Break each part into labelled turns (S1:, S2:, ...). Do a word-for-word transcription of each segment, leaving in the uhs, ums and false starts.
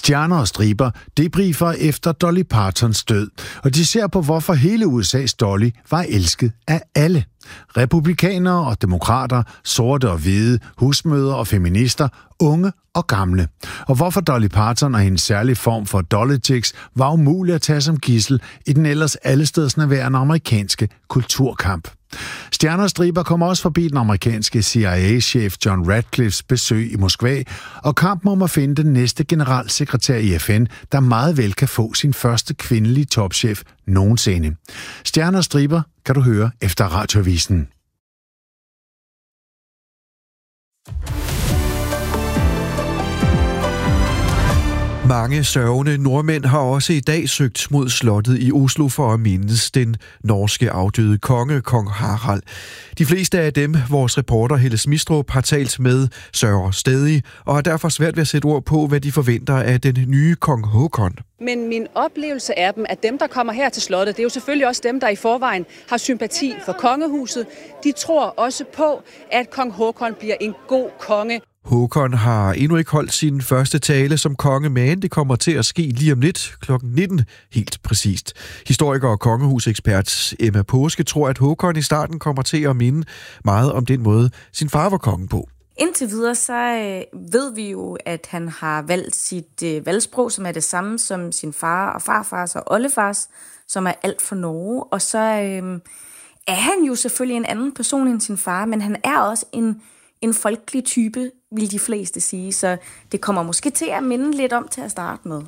S1: Stjerner og striber debriefer efter Dolly Partons død, og de ser på, hvorfor hele U S A's Dolly var elsket af alle. Republikanere og demokrater, sorte og hvide, husmødre og feminister, unge og gamle. Og hvorfor Dolly Parton og hendes særlige form for Dollytics var umulig at tage som gidsel i den ellers allestedsnærværende amerikanske kulturkamp. Stjerner og striber kommer også forbi den amerikanske C I A-chef John Ratcliffes besøg i Moskva, og kampen om at finde den næste generalsekretær i F N, der meget vel kan få sin første kvindelige topchef nogensinde. Stjerner og striber kan du høre efter Radioavisen.
S2: Mange sørgende nordmænd har også i dag søgt mod slottet i Oslo for at mindes den norske afdøde konge, kong Harald. De fleste af dem, vores reporter Helle Smistrup har talt med, sørger stadig, og har derfor svært ved at sætte ord på, hvad de forventer af den nye kong Håkon.
S3: Men min oplevelse er dem, at dem, der kommer her til slottet, det er jo selvfølgelig også dem, der i forvejen har sympati for kongehuset. De tror også på, at kong Håkon bliver en god konge.
S2: Håkon har endnu ikke holdt sin første tale som konge, men det kommer til at ske lige om lidt klokken nitten, helt præcist. Historiker og kongehusekspert Emma Påske tror, at Håkon i starten kommer til at minde meget om den måde, sin far var konge på.
S4: Indtil videre så ved vi jo, at han har valgt sit øh, valgsprog, som er det samme som sin far og farfars og oldefars, som er alt for Norge. Og så øh, er han jo selvfølgelig en anden person end sin far, men han er også en En folkelig type, vil de fleste sige, så det kommer måske til at minde lidt om til at starte med.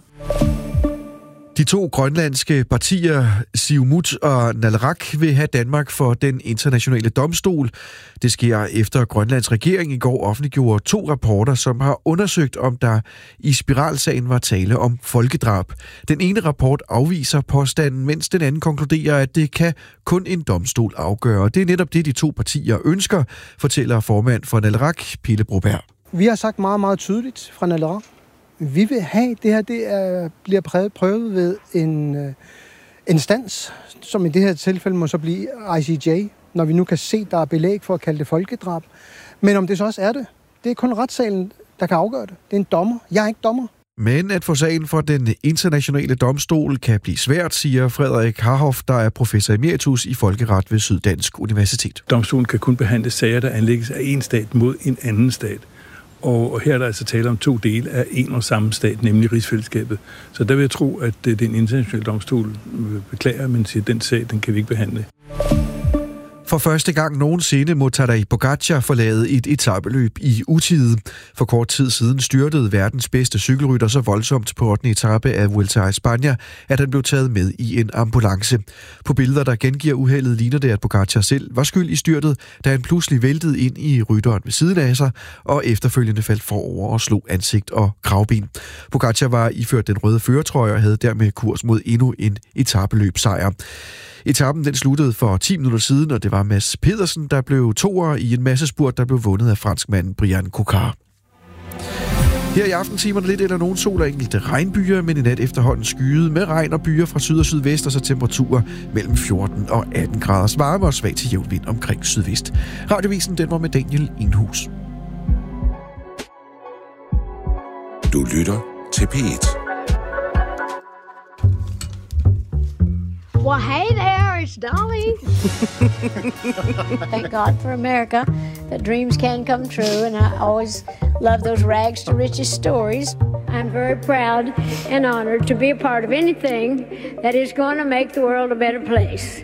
S2: De to grønlandske partier, Siumut og Naleraq, vil have Danmark for den internationale domstol. Det sker efter Grønlands regering i går offentliggjorde to rapporter, som har undersøgt, om der i spiralsagen var tale om folkedrab. Den ene rapport afviser påstanden, mens den anden konkluderer, at det kan kun en domstol afgøre. Det er netop det, de to partier ønsker, fortæller formand for Naleraq, Pille Broberg.
S5: Vi har sagt meget, meget tydeligt fra Naleraq. Vi vil have, det her det er, bliver prøvet, prøvet ved en øh, instans, som i det her tilfælde må så blive I C J, når vi nu kan se, der er belæg for at kalde det folkedrab. Men om det så også er det, det er kun retssalen, der kan afgøre det. Det er en dommer. Jeg er ikke dommer.
S2: Men at få sagen for den internationale domstol kan blive svært, siger Frederik Harhoff, der er professor emeritus i folkeret ved Syddansk Universitet.
S6: Domstolen kan kun behandle sager, der anlægges af en stat mod en anden stat. Og her er der altså tale om to dele af en og samme stat, nemlig rigsfællesskabet. Så der vil jeg tro, at den internationale domstol beklager, men siger, at den sag, den kan vi ikke behandle.
S2: For første gang nogensinde må Tadej Pogačar forlade et etapeløb i utide. For kort tid siden styrtede verdens bedste cykelrytter så voldsomt på ottende etape af Vuelta a España, at han blev taget med i en ambulance. På billeder, der gengiver uheldet, ligner det, at Pogačar selv var skyld i styrtet, da han pludselig væltede ind i rytteren ved siden af sig, og efterfølgende faldt forover og slog ansigt og kravben. Pogačar var iført den røde førertrøje og havde dermed kurs mod endnu en etapeløbsejr. Etappen den sluttede for ti minutter siden, og det var Mads Pedersen, der blev toer i en massespurt, der blev vundet af franskmanden Brian Cocard. Her i aftentimerne lidt eller nogen sol og enkelte regnbyer, men i nat efterhånden skyet med regn og byer fra syd og sydvest, og så temperaturer mellem fjorten og atten graders varme og svag til jævn vind omkring sydvest. Radiovisen den var med Daniel Enhus.
S7: Du lytter til P et.
S8: Well, hey there, it's Dolly. Thank God for America, that dreams can come true, and I always love those rags to riches stories. I'm very proud and honored to be a part of anything that is going to make the world a better place.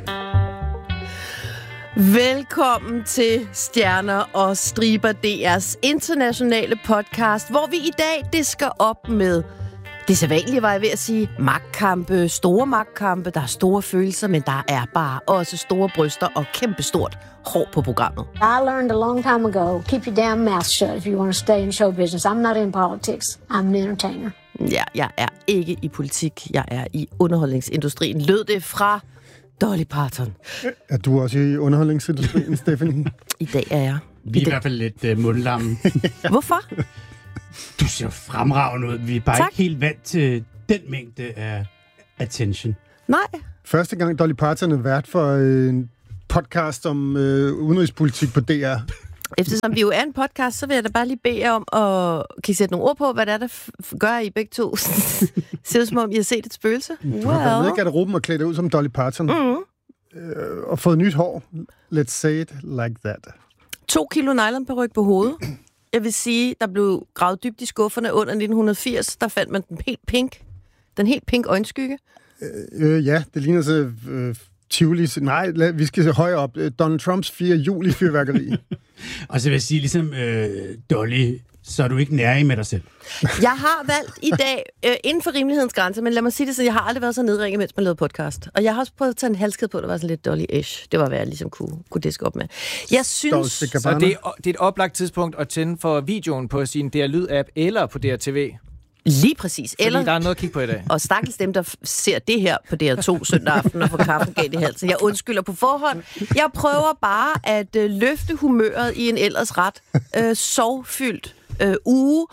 S9: Velkommen til Stjerner og Striber, D R's internationale podcast, hvor vi i dag disker op med det sædvanlige, var jeg ved at sige, magtkampe, store magtkampe, der er store følelser, men der er bare også store bryster og kæmpestort hår på programmet.
S8: I learned a long time ago, keep your damn mouth shut if you want to stay in show business. I'm not in politics. I'm an entertainer.
S9: Ja, jeg er ikke i politik. Jeg er i underholdningsindustrien. Lød det fra Dolly Parton.
S10: Er du også i underholdningsindustrien, Stephanie?
S9: I dag er jeg.
S11: Vi er i hvert fald lidt uh, mundlamme.
S9: Hvorfor?
S11: Du ser fremragende ud. Vi er bare tak. Ikke helt vant til den mængde af attention.
S9: Nej.
S10: Første gang Dolly Parton er vært for en podcast om øh, udenrigspolitik på D R.
S9: Eftersom vi jo er en podcast, så vil jeg da bare lige bede jer om at... Kan I sætte nogle ord på, hvad det er, der f- gør I begge to? Ser det som om, I har set et spøgelse?
S10: Du well. har været nede i garderoben og klædt ud som Dolly Parton. Mm-hmm. Øh, og fået nyt hår. Let's say it like that.
S9: To kilo nylonperyk på hovedet. Jeg vil sige, der blev gravet dybt i skufferne under nitten firs. Der fandt man den helt pink. Den helt pink øjenskygge.
S10: Øh, øh, ja, det ligner så... Øh, Tivoli. Nej, lad, vi skal se højere op. Donald Trumps fjerde juli fyrværkeri.
S11: Og så vil jeg sige, ligesom øh, Dolly, så er du ikke nærig med dig selv.
S9: Jeg har valgt i dag, øh, inden for rimelighedens grænse, men lad mig sige det, så jeg har aldrig været så nedringet, mens man lavede podcast. Og jeg har også prøvet at tage en halskæde på, der var sådan lidt Dolly-ish. Det var, hvad jeg ligesom kunne, kunne diske op med. Jeg synes...
S12: Så det er, det er et oplagt tidspunkt at tænde for videoen på sin D R Lyd-app eller på D R T V.
S9: Lige præcis.
S12: Fordi
S9: eller,
S12: der er noget at kigge på i dag.
S9: Og stakkels dem, der ser det her på D R to søndag aften og får kaffen galt i halsen. Jeg undskylder på forhånd. Jeg prøver bare at øh, løfte humøret i en ellers ret øh, sorgfyldt øh, uge.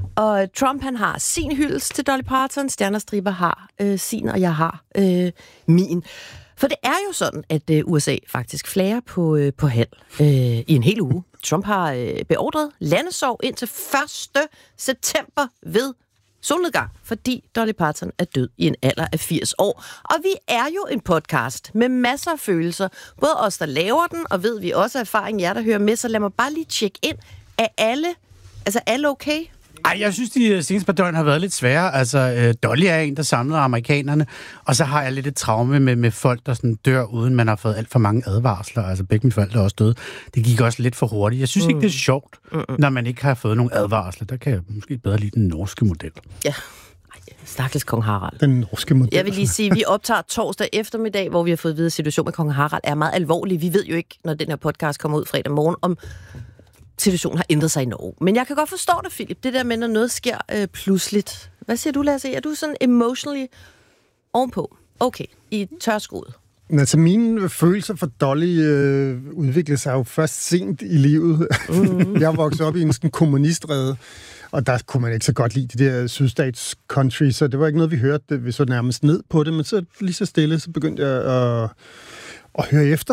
S9: Og Trump, han har sin hyldest til Dolly Parton. Stjernerstriber har øh, sin, og jeg har øh, min. For det er jo sådan, at øh, U S A faktisk flager på, øh, på halv øh, i en hel uge. Trump har øh, beordret landesorg indtil første september ved solnedgang, fordi Dolly Parton er død i en alder af firs år. Og vi er jo en podcast med masser af følelser. Både os, der laver den, og ved vi også erfaring, jer, der hører med. Så lad mig bare lige tjekke ind. Er alle, altså alle okay?
S11: Ej, jeg synes, de seneste par døgn har været lidt svære. Altså, øh, Dolly er en, der samlede amerikanerne, og så har jeg lidt et traume med, med folk, der sådan dør, uden man har fået alt for mange advarsler. Altså, begge mine forældre er også døde. Det gik også lidt for hurtigt. Jeg synes mm. ikke, det er sjovt, Mm-mm. når man ikke har fået nogen advarsler. Der kan jeg måske bedre lide den norske model.
S9: Ja. Stakkels kong Harald.
S10: Den norske model.
S9: Jeg vil lige sige, at vi optager torsdag eftermiddag, hvor vi har fået at vide, at situationen med kong Harald er meget alvorlig. Vi ved jo ikke, når den her podcast kommer ud fredag morgen, om situationen har ændret sig i Norge. Men jeg kan godt forstå det, Philip. Det der med, når noget sker øh, pludseligt. Hvad siger du, Lasse? Er du sådan emotionally ovenpå? Okay, i tørskoet.
S10: Altså, mine følelser for Dolly øh, udviklede sig jo først sent i livet. Mm. Jeg voksede op i en sådan kommunistrede, og der kunne man ikke så godt lide de der sydstats country, så det var ikke noget, vi hørte. Vi så nærmest ned på det, men så lige så stille, så begyndte jeg at, at høre efter.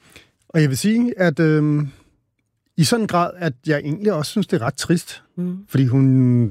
S10: Og jeg vil sige, at øh, i sådan en grad, at jeg egentlig også synes, det er ret trist. Mm. Fordi hun,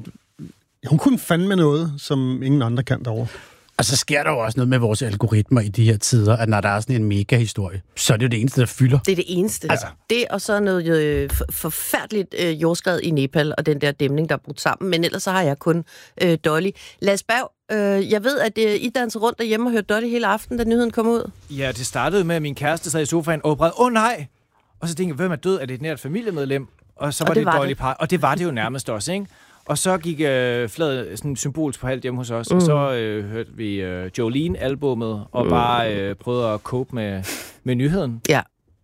S10: hun kunne fandme noget, som ingen andre kan derovre.
S11: Og så sker der jo også noget med vores algoritmer i de her tider, at når der er sådan en mega-historie, så er det jo det eneste, der fylder.
S9: Det er det eneste. Altså. Det og så noget øh, forfærdeligt øh, jordskred i Nepal, og den der dæmning, der er brudt sammen. Men ellers så har jeg kun øh, Dolly. Lars Berg, øh, jeg ved, at øh, I danser rundt derhjemme og hørte Dolly hele aftenen, da nyheden kom ud.
S12: Ja, det startede med, at min kæreste sad i sofaen og brød, åh oh, nej! Og så tænkte jeg, hvem er død? Er det et nært familiemedlem? Og så var og det, det Dolly Parton. Og det var det jo nærmest også, ikke? Og så gik øh, fladet sådan symbolsk på halvt hjemme hos os, mm. og så øh, hørte vi øh, Jolene-albummet, og mm. bare øh, prøvede at cope med, med nyheden.
S9: Ja.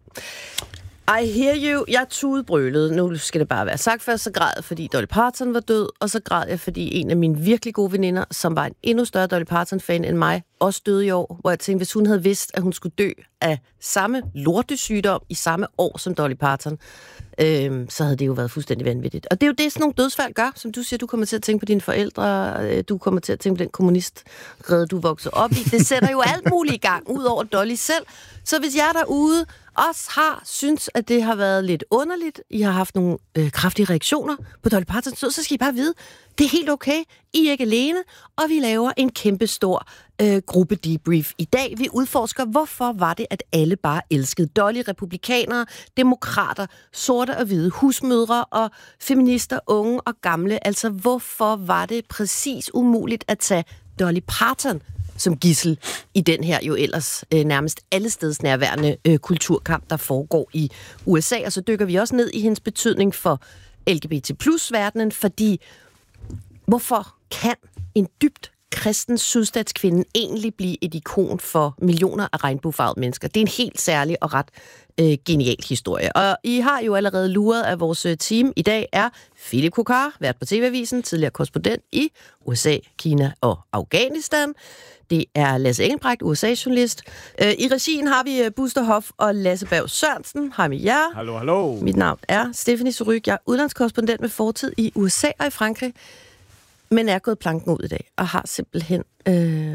S9: I hear you. Jeg tudbrølede. Nu skal det bare være sagt først, så græd fordi Dolly Parton var død, og så græd jeg, fordi en af mine virkelig gode veninder, som var en endnu større Dolly Parton-fan end mig, også døde i år, hvor jeg tænkte, hvis hun havde vidst, at hun skulle dø af samme lortesygdom i samme år som Dolly Parton, øhm, så havde det jo været fuldstændig vanvittigt. Og det er jo det, sådan nogle dødsfald gør, som du siger, du kommer til at tænke på dine forældre, du kommer til at tænke på den kommunistred, du voksede op i. Det sætter jo alt muligt i gang, ud over Dolly selv. Så hvis jeg derude også har synes, at det har været lidt underligt, I har haft nogle øh, kraftige reaktioner på Dolly Partons død, så skal I bare vide, det er helt okay. I er ikke alene, og vi laver en kæmpe stor øh, gruppe debrief i dag. Vi udforsker, hvorfor var det, at alle bare elskede Dolly, republikanere, demokrater, sorte og hvide, husmødre og feminister, unge og gamle. Altså, hvorfor var det præcis umuligt at tage Dolly Parton som gidsel i den her jo ellers øh, nærmest allestedsnærværende øh, kulturkamp, der foregår i U S A. Og så dykker vi også ned i hendes betydning for L G B T plus-verdenen, fordi hvorfor kan en dybt kristen sydstatskvinde egentlig blive et ikon for millioner af regnbuefarvede mennesker? Det er en helt særlig og ret øh, genial historie. Og I har jo allerede luret, at vores team i dag er Philip Kokar, vært på T V-avisen, tidligere korrespondent i U S A, Kina og Afghanistan. Det er Lasse Engelbrecht, U S A-journalist. Øh, I regien har vi Buster Hoff og Lasse Berg Sørensen. Hej med jer.
S12: Hallo, hallo.
S9: Mit navn er Stephanie Suryk. Jeg er udlandskorrespondent med fortid i U S A og i Frankrig, men er gået planken ud i dag og har simpelthen øh,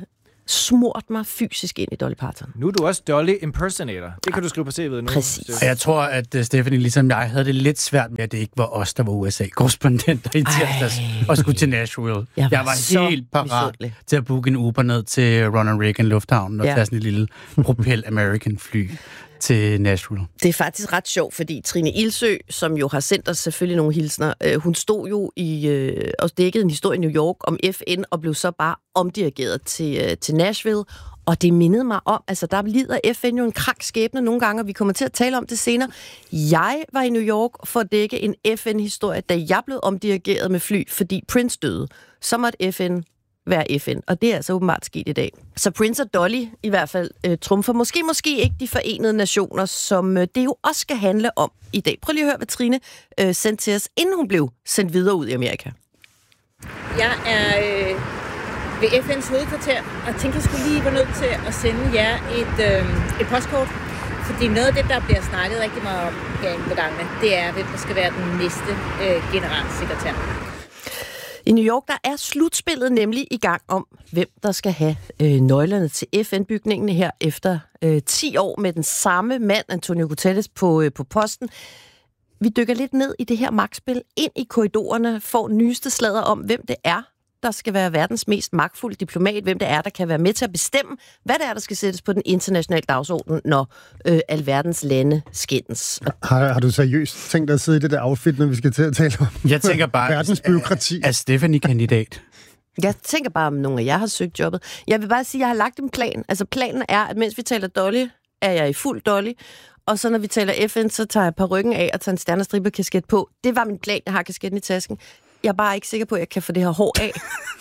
S9: smurt mig fysisk ind i Dolly Parton.
S12: Nu er du også Dolly impersonator. Det kan du skrive på C V'et nu.
S9: Præcis.
S11: Og jeg tror, at uh, Stephanie, ligesom jeg, havde det lidt svært med, at det ikke var os, der var U S A-korrespondenter i tirsdags og skulle til Nashville. Jeg var, jeg var helt parat til at booke en Uber ned til Ronald Reagan Lufthavnen og ja. tage sådan et lille Propel American-fly til Nashville.
S9: Det er faktisk ret sjovt, fordi Trine Ilsø, som jo har sendt os selvfølgelig nogle hilsner, øh, hun stod jo i øh, og dækkede en historie i New York om F N, og blev så bare omdirigeret til, øh, til Nashville. Og det mindede mig om, altså der lider F N jo en krank skæbne nogle gange, og vi kommer til at tale om det senere. Jeg var i New York for at dække en F N-historie, da jeg blev omdirigeret med fly, fordi Prince døde. Så måtte F N være F N, og det er altså åbenbart sket i dag. Så Prince og Dolly i hvert fald øh, trumfer måske, måske ikke de forenede nationer, som øh, det jo også skal handle om i dag. Prøv lige at høre, hvad Trine øh, sendte til os, inden hun blev sendt videre ud i Amerika.
S13: Jeg er øh, ved F N's hovedkvarter, og tænker, jeg skulle lige være nødt til at sende jer et, øh, et postkort, fordi noget af det, der bliver snakket rigtig meget om herinde på gangene, det er, hvem der skal være den næste øh, generalsekretær.
S9: I New York, der er slutspillet nemlig i gang om, hvem der skal have øh, nøglerne til F N-bygningen her efter øh, ti år med den samme mand, Antonio Guterres, på, øh, på posten. Vi dykker lidt ned i det her magtspil, ind i korridorerne, får nyeste sladder om, hvem det er, der skal være verdens mest magtfulde diplomat, hvem det er, der kan være med til at bestemme, hvad det er, der skal sættes på den internationale dagsorden, når øh, alverdens lande skændes.
S10: Har, har du seriøst tænkt dig at sidde i det der outfit, når vi skal til at tale om
S11: jeg tænker bare,
S10: verdens byråkrati?
S11: Er Stephanie kandidat?
S9: Jeg tænker bare, om nogle af jer har søgt jobbet. Jeg vil bare sige, at jeg har lagt en plan. Altså planen er, at mens vi taler Dolly, er jeg i fuld Dolly, og så når vi taler F N, så tager jeg parrykken af og tager en stjernestriber-kasket på. Det var min plan, jeg har kasketten i tasken. Jeg er bare ikke sikker på, at jeg kan få det her hår af.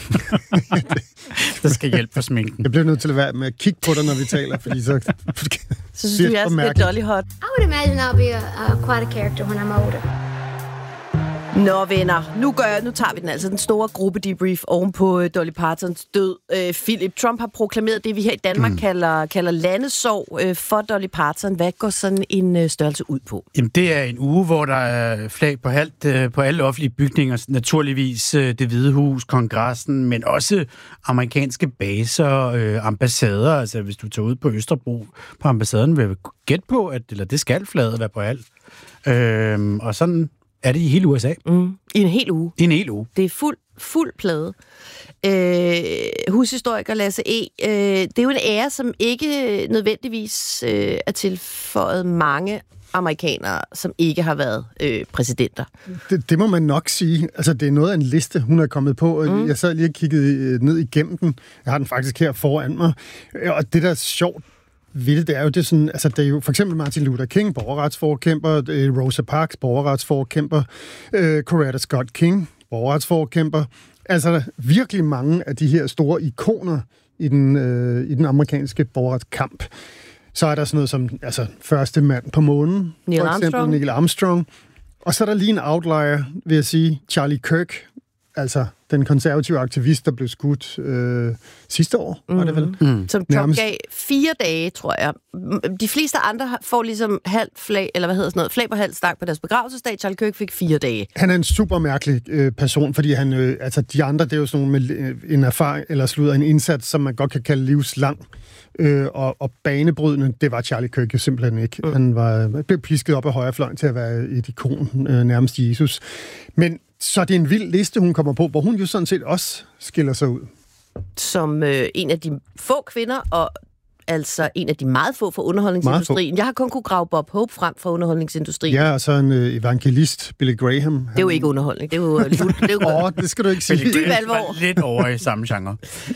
S11: Der skal hjælp for sminken.
S10: Jeg bliver nødt til at være med at kigge på dig, når vi taler, fordi så...
S9: så synes du, jeg er sådan lidt Dolly hot.
S8: I would imagine I'll be a, a, quite a character when I'm older.
S9: Nå venner, nu, gør jeg, nu tager vi den altså, den store gruppe debrief oven på uh, Dolly Partons død. Uh, Philip, Trump har proklameret det, vi her i Danmark mm. kalder, kalder landesorg uh, for Dolly Parton. Hvad går sådan en uh, størrelse ud på?
S11: Jamen, det er en uge, hvor der er flag på, halvt, uh, på alle offentlige bygninger. Naturligvis uh, Det Hvide Hus, Kongressen, men også amerikanske baser, uh, ambassader. Altså, hvis du tager ud på Østerbro på ambassaden, vil jeg gætte på, at eller det skal flaget være på alt. Uh, og sådan... Er det i hele U S A?
S9: Mm. I en hel uge.
S11: I en hel uge.
S9: Det er fuld, fuld plade. Øh, hushistoriker Lasse E. Øh, det er jo en ære, som ikke nødvendigvis øh, er tilføjet mange amerikanere, som ikke har været øh, præsidenter.
S10: Det, det må man nok sige. Altså, det er noget af en liste, hun er kommet på. Mm. Jeg sad lige og kiggede ned igennem den. Jeg har den faktisk her foran mig. Og det, der er sjovt, vildt, det er jo det sådan, altså det er jo for eksempel Martin Luther King, borgerretsforkæmper, Rosa Parks, borgerretsforkæmper, øh, Coretta Scott King, borgerretsforkæmper. Altså virkelig mange af de her store ikoner i den, øh, i den amerikanske borgerretskamp. Så er der sådan noget som, altså første mand på månen,
S9: Neil
S10: for eksempel
S9: Armstrong.
S10: Neil Armstrong. Og så er der lige en outlier, vil jeg sige, Charlie Kirk, altså den konservative aktivist, der blev skudt øh, sidste år, mm. var det vel?
S9: Mm. Som Trump Nærmest. gav fire dage, tror jeg. De fleste andre får ligesom halvt flag, eller hvad hedder sådan noget, flag på halvt stak på deres begravelsesdag. Charlie Kirk fik fire dage.
S10: Han er en super mærkelig øh, person, fordi han, øh, altså de andre, det er jo sådan nogle med øh, en erfaring, eller sludder en indsats, som man godt kan kalde livslang. Øh, og, og banebrydende, det var Charlie Kirk jo simpelthen ikke. Mm. Han var, blev pisket op af højrefløjen til at være et ikon, øh, nærmest Jesus. Men så det er en vild liste, hun kommer på, hvor hun jo sådan set også skiller sig ud.
S9: Som øh, en af de få kvinder, og altså en af de meget få fra underholdningsindustrien. Jeg har kun kunne grave Bob Hope frem fra underholdningsindustrien.
S10: Ja, og så en øh, evangelist, Billy Graham.
S9: Det er jo ikke underholdning, det er jo... det er jo
S10: Åh, det skal du ikke sige.
S11: Billy Graham var lidt over i samme genre.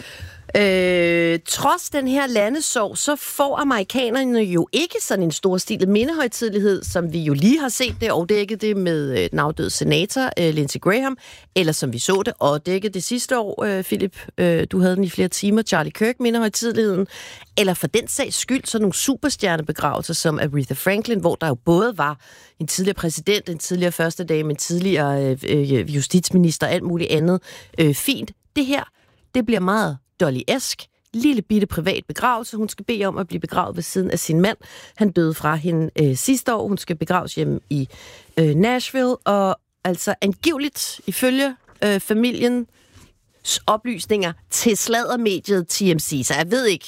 S9: Øh, trods den her landesorg, så får amerikanerne jo ikke sådan en storstilet mindehøjtidelighed, som vi jo lige har set det, og dækket det med øh, den afdøde senator, øh, Lindsey Graham, eller som vi så det, og dækket det sidste år, øh, Philip, øh, du havde den i flere timer, Charlie Kirk mindehøjtideligheden, eller for den sags skyld, så nogle superstjernebegravelser som Aretha Franklin, hvor der jo både var en tidligere præsident, en tidligere første dame, en tidligere øh, justitsminister, alt muligt andet. Øh, fint. Det her, det bliver meget Dolly-esk, lille bitte privat begravelse. Hun skal bede om at blive begravet ved siden af sin mand. Han døde fra hende øh, sidste år. Hun skal begraves hjemme i øh, Nashville, og altså angiveligt, ifølge øh, familien, oplysninger til sladdermediet T M C. Så jeg ved ikke...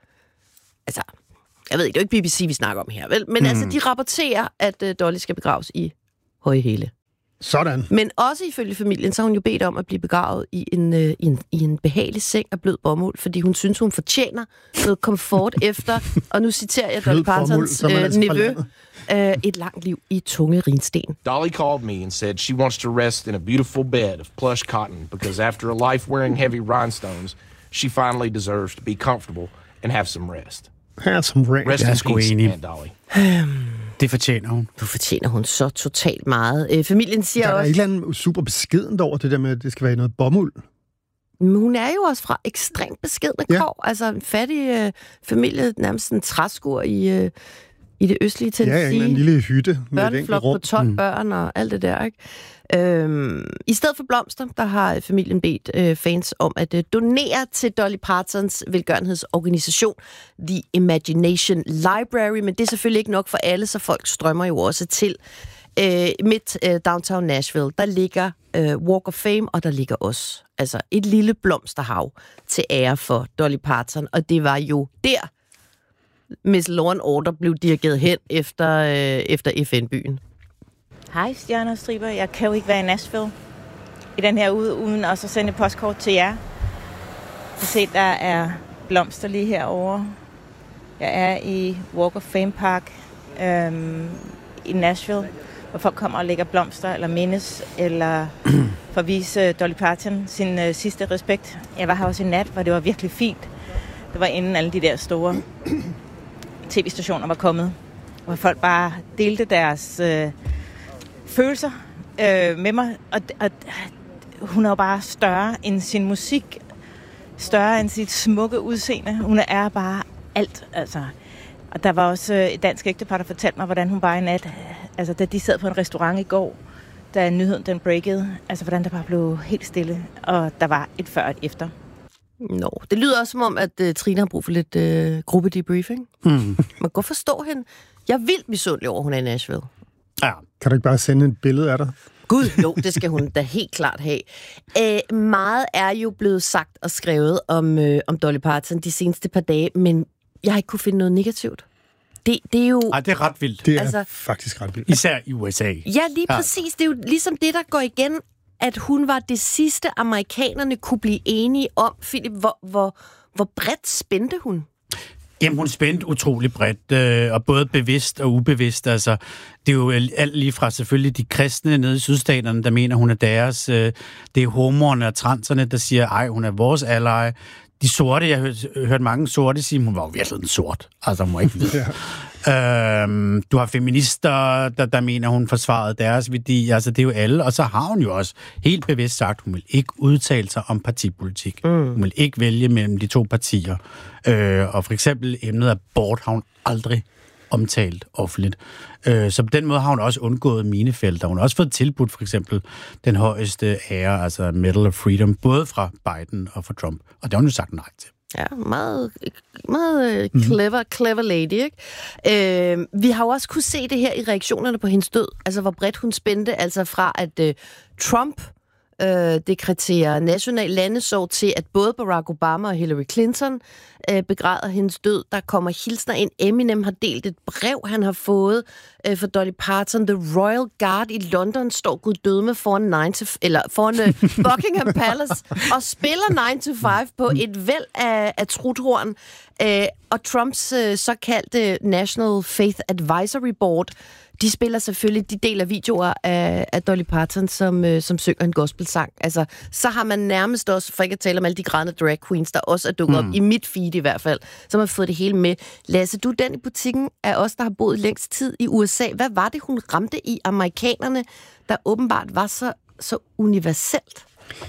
S9: Altså, jeg ved ikke, det er jo ikke B B C, vi snakker om her, vel? Men mm. altså, de rapporterer, at uh, Dolly skal begraves i Høje Hæle.
S10: Sådan.
S9: Men også ifølge familien, så har hun jo bedt om at blive begravet i en, øh, i en, i en behagelig seng af blød bomuld, fordi hun synes, hun fortjener noget komfort efter, og nu citerer jeg Dolly Partons øh, altså nevø, øh, et langt liv i tunge rinsten.
S14: Dolly called me and said she wants to rest in a beautiful bed of plush cotton, because after a life wearing heavy rhinestones, she finally deserves to be comfortable and have some rest.
S10: Have some rest.
S14: Rest
S11: jeg er
S14: in
S11: sgu
S14: peace,
S11: enig.
S14: Aunt Dolly.
S11: Det fortjener hun.
S9: Du fortjener hun så totalt meget. Øh, familien siger
S10: der er
S9: også...
S10: Der er et eller andet super beskedent over det der med, at det skal være noget bomuld.
S9: Men hun er jo også fra ekstremt beskedne
S10: ja.
S9: kår. Altså en fattig øh, familie, nærmest en træskur i, øh, i det østlige Tennessee.
S10: Ja, en lille hytte med et enkelt rum.
S9: På tolv mm. børn og alt det der, ikke? Øhm, I stedet for blomster, der har familien bedt øh, fans om at øh, donere til Dolly Partons velgørenhedsorganisation The Imagination Library, men det er selvfølgelig ikke nok for alle, så folk strømmer jo også til øh, midt øh, downtown Nashville. Der ligger øh, Walk of Fame, og der ligger også altså et lille blomsterhav til ære for Dolly Parton, og det var jo der, Miss Law and Order blev dirigeret hen efter, øh, efter F N-byen.
S13: Hej, Stjerner og Striber. Jeg kan jo ikke være i Nashville i den her uge, uden også at sende et postkort til jer. Så se, der er blomster lige herovre. Jeg er i Walk of Fame Park øhm, i Nashville, hvor folk kommer og lægger blomster, eller mindes, eller for at vise Dolly Parton sin øh, sidste respekt. Jeg var her også i nat, hvor det var virkelig fint. Det var inden alle de der store tv-stationer var kommet, hvor folk bare delte deres... Øh, følelser øh, med mig, og, og hun er jo bare større end sin musik, større end sit smukke udseende. Hun er bare alt, altså. Og der var også et dansk ægtepar, der fortalte mig, hvordan hun bare i nat, altså da de sad på en restaurant i går, da nyheden den breakede, altså hvordan der bare blev helt stille, og der var et før og et efter.
S9: Nå, det lyder også som om, at uh, Trine har brug for lidt uh, gruppedebriefing. Mm. Man kan godt forstå hende. Jeg er vildt misundelig over, at hun er i Nashville.
S11: Ja.
S10: Kan du ikke bare sende et billede af dig?
S9: Gud, jo, det skal hun da helt klart have. Æ, meget er jo blevet sagt og skrevet om, øh, om Dolly Parton de seneste par dage, men jeg har ikke kunne finde noget negativt. Det, det er jo...
S11: Ej, det er ret vildt.
S10: Det er altså, faktisk ret vildt.
S11: Især i U S A.
S9: Ja, lige ja. præcis. Det er jo ligesom det, der går igen, at hun var det sidste, amerikanerne kunne blive enige om. Philip, hvor, hvor, hvor bredt spændte hun?
S11: Jamen, hun spændte utrolig bredt, øh, og både bevidst og ubevidst. Altså, det er jo alt lige fra selvfølgelig de kristne nede i sydstaterne, der mener, hun er deres. Øh, det er homoerne og transerne, der siger, ej, hun er vores ally. De sorte, jeg har hørt, hørt mange sorte sige, hun var jo virkelig en sort. Altså, hun må ikke vide. Ja. Øhm, du har feminister, der, der mener, hun forsvarede deres værdi. Altså, det er jo alle. Og så har hun jo også helt bevidst sagt, hun vil ikke udtale sig om partipolitik. Mm. Hun vil ikke vælge mellem de to partier. Øh, og for eksempel emnet abort har hun aldrig omtalt offentligt. Øh, så på den måde har hun også undgået minefelter. Hun har også fået tilbudt for eksempel den højeste ære, altså Medal of Freedom, både fra Biden og fra Trump. Og det har hun jo sagt nej til.
S9: Ja, meget, meget clever, clever lady, ikke? Øh, vi har jo også kunne se det her i reaktionerne på hendes død, altså hvor bredt hun spændte, altså fra at øh, Trump øh, dekreterer national landesorg til, at både Barack Obama og Hillary Clinton øh, begræder hendes død. Der kommer hilsner ind. Eminem har delt et brev, han har fået øh, for Dolly Parton. The Royal Guard i London står gud døde med foran, nine to, eller foran øh, Buckingham Palace og spiller nine to five på et væld af, af truthorn. Øh, og Trumps øh, såkaldte National Faith Advisory Board, de spiller selvfølgelig, de deler videoer af, af Dolly Parton, som, øh, som synger en gospelsang. Altså, så har man nærmest også, for ikke at tale om alle de grædende drag queens, der også er dukket mm. op, i mit feed i hvert fald, så har man fået det hele med. Lasse, du den i butikken af os, der har boet længst tid i U S A. Hvad var det, hun ramte i amerikanerne, der åbenbart var så, så universelt?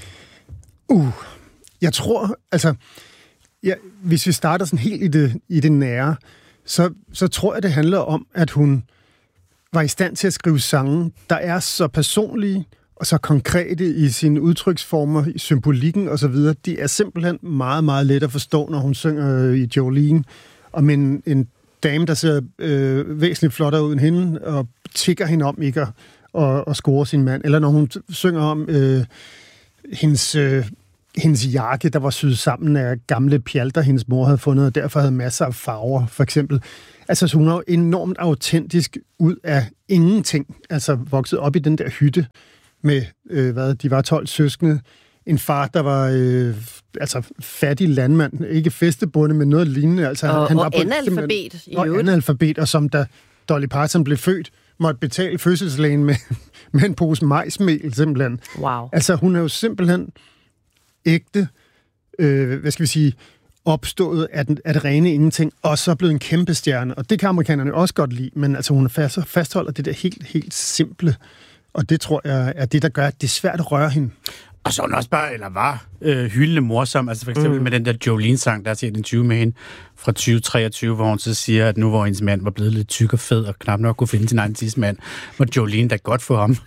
S10: Uh, jeg tror, altså, ja, hvis vi starter sådan helt i det, i det nære, så, så tror jeg, det handler om, at hun var i stand til at skrive sange, der er så personlige og så konkrete i sine udtryksformer, i symbolikken osv. De er simpelthen meget, meget let at forstå, når hun synger i Jolene, om en, en dame, der ser øh, væsentligt flottere ud end hende, og tigger hende om ikke at og, og score sin mand. Eller når hun synger om øh, hendes øh, hendes jakke, der var syet sammen af gamle pjalter, hendes mor havde fundet, og derfor havde masser af farver, for eksempel. Altså, så hun er jo enormt autentisk ud af ingenting. Altså, vokset op i den der hytte med, øh, hvad, de var tolv søskende. En far, der var øh, altså fattig landmand, ikke fæstebonde, men noget lignende. Altså,
S9: og
S10: han
S9: og
S10: var på,
S9: analfabet.
S10: Og analfabet, og som da Dolly Parton blev født, måtte betale fødselslægen med, med en pose majsmel, simpelthen.
S9: Wow.
S10: Altså, hun er jo simpelthen ægte, øh, hvad skal vi sige, opstået af, den, af det rene ingenting, og så blevet en kæmpe stjerne. Og det kan amerikanerne også godt lide, men altså, hun fast, fastholder det der helt, helt simple. Og det tror jeg er det, der gør, at det er svært at røre hende.
S11: Og så hun også bare, eller var, øh, hyldende morsom. Altså for eksempel mm. med den der Jolene-sang, der er set en interview med hende fra tyve treogtyve, hvor hun så siger, at nu hvor hendes mand var blevet lidt tyk og fed, og knap nok kunne finde sin egen tidsmand, var Jolene da godt for ham.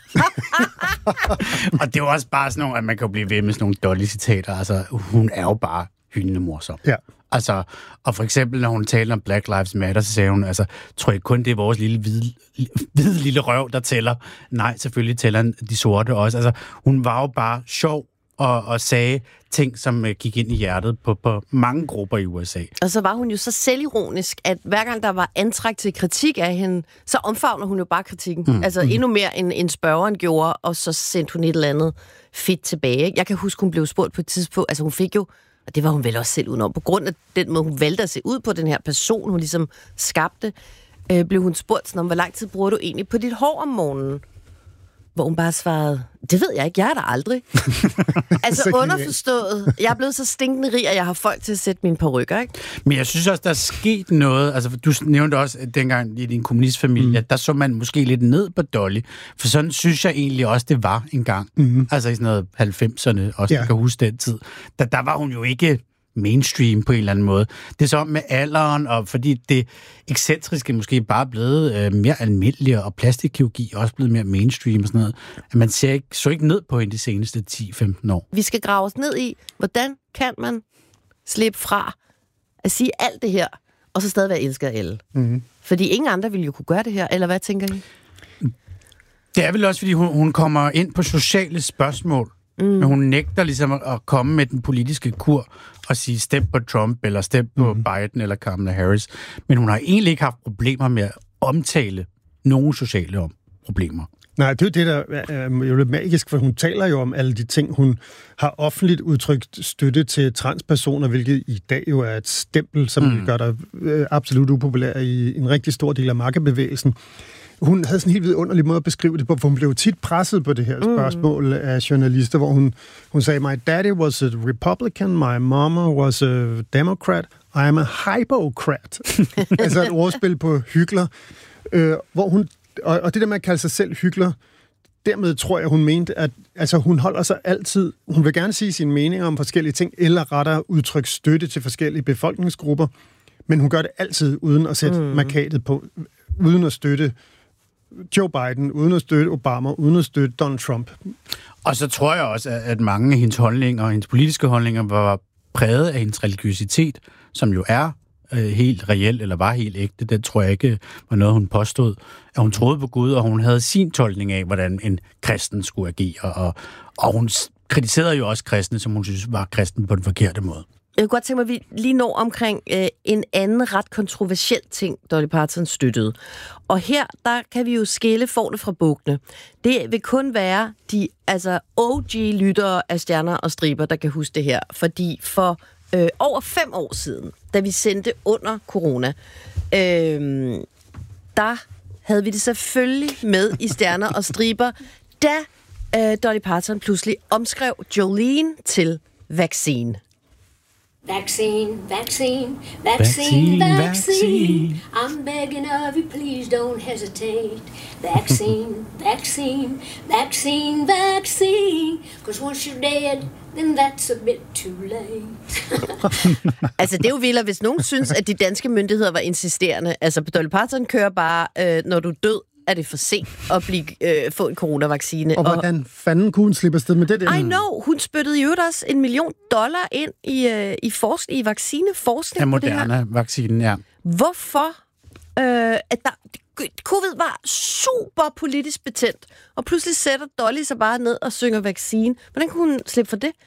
S11: Og det var også bare sådan nogle, at man kan blive ved med sådan nogle Dolly-citater. Altså, hun er jo bare hyldende morsom.
S10: Ja.
S11: Altså, og for eksempel, når hun talte om Black Lives Matter, så sagde hun, altså, tror jeg kun, det er vores lille hvide, hvide lille røv, der tæller. Nej, selvfølgelig tæller de sorte også. Altså, hun var jo bare sjov og, og sagde ting, som gik ind i hjertet på, på mange grupper i U S A.
S9: Og så var hun jo så selvironisk, at hver gang der var antræk til kritik af hende, så omfavner hun jo bare kritikken. Mm. Altså endnu mere, end, end spørgeren gjorde, og så sendte hun et eller andet fedt tilbage. Jeg kan huske, hun blev spurgt på et tidspunkt, altså hun fik jo, og det var hun vel også selv udenom, på grund af den måde, hun valgte at se ud på, den her person, hun ligesom skabte, øh, blev hun spurgt sådan om, hvor lang tid bruger du egentlig på dit hår om morgenen? Hvor hun bare svarede, det ved jeg ikke, jeg er der aldrig. Altså underforstået, jeg er blevet så stinkende rig, at jeg har folk til at sætte mine parykker, ikke?
S11: Men jeg synes også, der er sket noget, altså du nævnte også, at dengang i din kommunistfamilie, mm. der så man måske lidt ned på Dolly, for sådan synes jeg egentlig også, det var engang. Mm. Altså i sådan noget halvfemserne, også ja. Jeg kan huske den tid. Der, der var hun jo ikke mainstream på en eller anden måde. Det er så med alderen, og fordi det ekscentriske måske bare er blevet øh, mere almindeligt, og plastikkirurgi er også blevet mere mainstream og sådan noget. At man ser ikke, så ikke ned på hende de seneste ti femten år.
S9: Vi skal grave os ned i, hvordan kan man slippe fra at sige alt det her, og så stadig være elsket af alle. Mm-hmm. Fordi ingen andre ville jo kunne gøre det her, eller hvad tænker I?
S11: Det er vel også, fordi hun, hun kommer ind på sociale spørgsmål, mm. men hun nægter ligesom at komme med den politiske kur og sige stem på Trump, eller stem på mm. Biden, eller Kamala Harris. Men hun har egentlig ikke haft problemer med at omtale nogle sociale om problemer.
S10: Nej, det er jo det, der er jo lidt magisk, for hun taler jo om alle de ting. Hun har offentligt udtrykt støtte til transpersoner, hvilket i dag jo er et stempel, som mm. gør dig absolut upopulær i en rigtig stor del af markebevægelsen. Hun havde sådan en helt vidunderlig måde at beskrive det på, for hun blev tit presset på det her spørgsmål mm. af journalister, hvor hun, hun sagde, my daddy was a Republican, my mama was a Democrat, I am a hypocrat. Altså et ordspil på hykler, øh, hvor hun, og, og det der med at kalde sig selv hykler, dermed tror jeg, hun mente, at altså, hun holder sig altid, hun vil gerne sige sine meninger om forskellige ting, eller rettere udtrykke støtte til forskellige befolkningsgrupper, men hun gør det altid uden at sætte mm. markatet på, uden at støtte Joe Biden, uden at støtte Obama, uden at støtte Donald Trump.
S11: Og så tror jeg også, at mange af hendes holdninger, hendes politiske holdninger, var præget af hendes religiøsitet, som jo er øh, helt reelt, eller var helt ægte. Det tror jeg ikke var noget, hun påstod. At hun troede på Gud, og hun havde sin tolkning af, hvordan en kristen skulle agere. Og, og hun kritiserede jo også kristne, som hun synes var kristen på den forkerte måde.
S9: Jeg kunne godt tænke mig, at vi lige når omkring øh, en anden ret kontroversiel ting, Dolly Parton støttede. Og her, der kan vi jo skille forne fra bukkene. Det vil kun være de altså O G-lyttere af Stjerner og Striber, der kan huske det her. Fordi for øh, over fem år siden, da vi sendte under corona, øh, der havde vi det selvfølgelig med i Stjerner og Striber, da øh, Dolly Parton pludselig omskrev Jolene til vaccine.
S8: Vaccine, vaccine, vaccine, vaccine, vaccine. I'm begging of you, please don't hesitate. Vaccine, vaccine, vaccine, vaccine. Because once you're dead, then that's a bit too late.
S9: Altså, det er jo vildt, hvis nogen synes, at de danske myndigheder var insisterende. Altså, Dolly Parton kører bare, øh, når du er død, er det for sent at blive, øh, få en coronavaccine.
S10: Og hvordan og, fanden kunne hun slippe afsted med det der?
S9: I know, hun spyttede jo også en million dollar ind i, øh, i, forskning, i vaccineforskning.
S11: Ja, moderne vaccinen, ja.
S9: Hvorfor? Øh, at der, covid var super politisk betændt, og pludselig sætter Dolly sig bare ned og synger vaccine. Hvordan kunne hun slippe for det?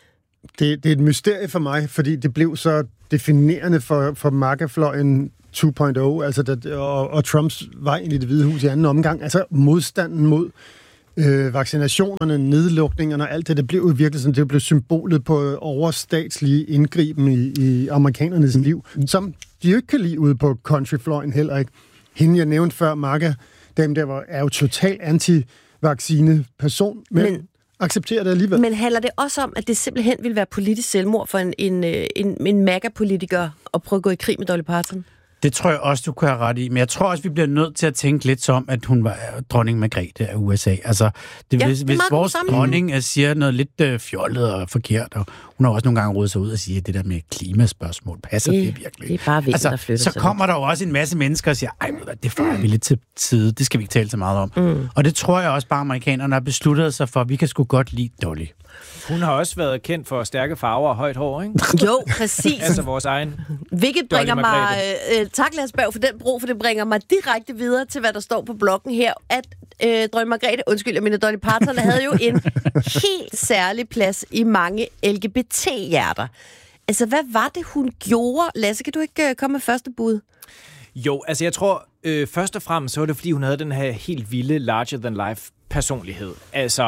S10: Det, det er et mysterie for mig, fordi det blev så definerende for, for MAGA-fløjen to punkt nul, altså der, og, og Trumps vej ind i Det Hvide Hus i anden omgang. Altså modstanden mod øh, vaccinationerne, nedlukningerne og alt det, det blev jo virkelig sådan, det blev symbolet på overstatslige indgriben i, i amerikanernes liv, som de jo ikke kan lide ude på countryfløjen heller ikke. Hende, jeg nævnte før, MAGA, dem der var, er jo totalt anti-vaccine-person, men, men accepterer det alligevel.
S9: Men handler det også om, at det simpelthen vil være politisk selvmord for en, en, en, en MAGA-politiker at prøve at gå i krig med Dolly Parton?
S11: Det tror jeg også, du kan have ret i. Men jeg tror også, vi bliver nødt til at tænke lidt som, at hun var dronning Margrethe af U S A. Altså, det,
S9: ja,
S11: hvis,
S9: det
S11: hvis vores dronning siger noget lidt øh, fjollet og forkert, og hun har også nogle gange rodet sig ud og siger, at det der med klimaspørgsmål, passer det, det virkelig?
S9: Det er bare vinden,
S11: altså,
S9: der flytter
S11: så
S9: sig
S11: kommer der jo også en masse mennesker og siger, ej, det fejrer vi lidt til side, det skal vi ikke tale så meget om. Mm. Og det tror jeg også bare, amerikanerne har besluttet sig for, at vi kan sgu godt lide Dolly.
S12: Hun har også været kendt for stærke farver og højt hår, ikke?
S9: Jo, præcis.
S12: Altså vores egen.
S9: Hvilket bringer mig... Øh, tak, Lars Berg, for den bro, for det bringer mig direkte videre til, hvad der står på bloggen her. At øh, dronning Margrethe, undskyld, jeg mener Dolly Parton, havde jo en helt særlig plads i mange L G B T-hjerter. Altså, hvad var det, hun gjorde? Lasse, kan du ikke øh, komme med første bud?
S12: Jo, altså jeg tror, øh, først og fremmest, så var det, fordi hun havde den her helt vilde, larger-than-life personlighed. Altså...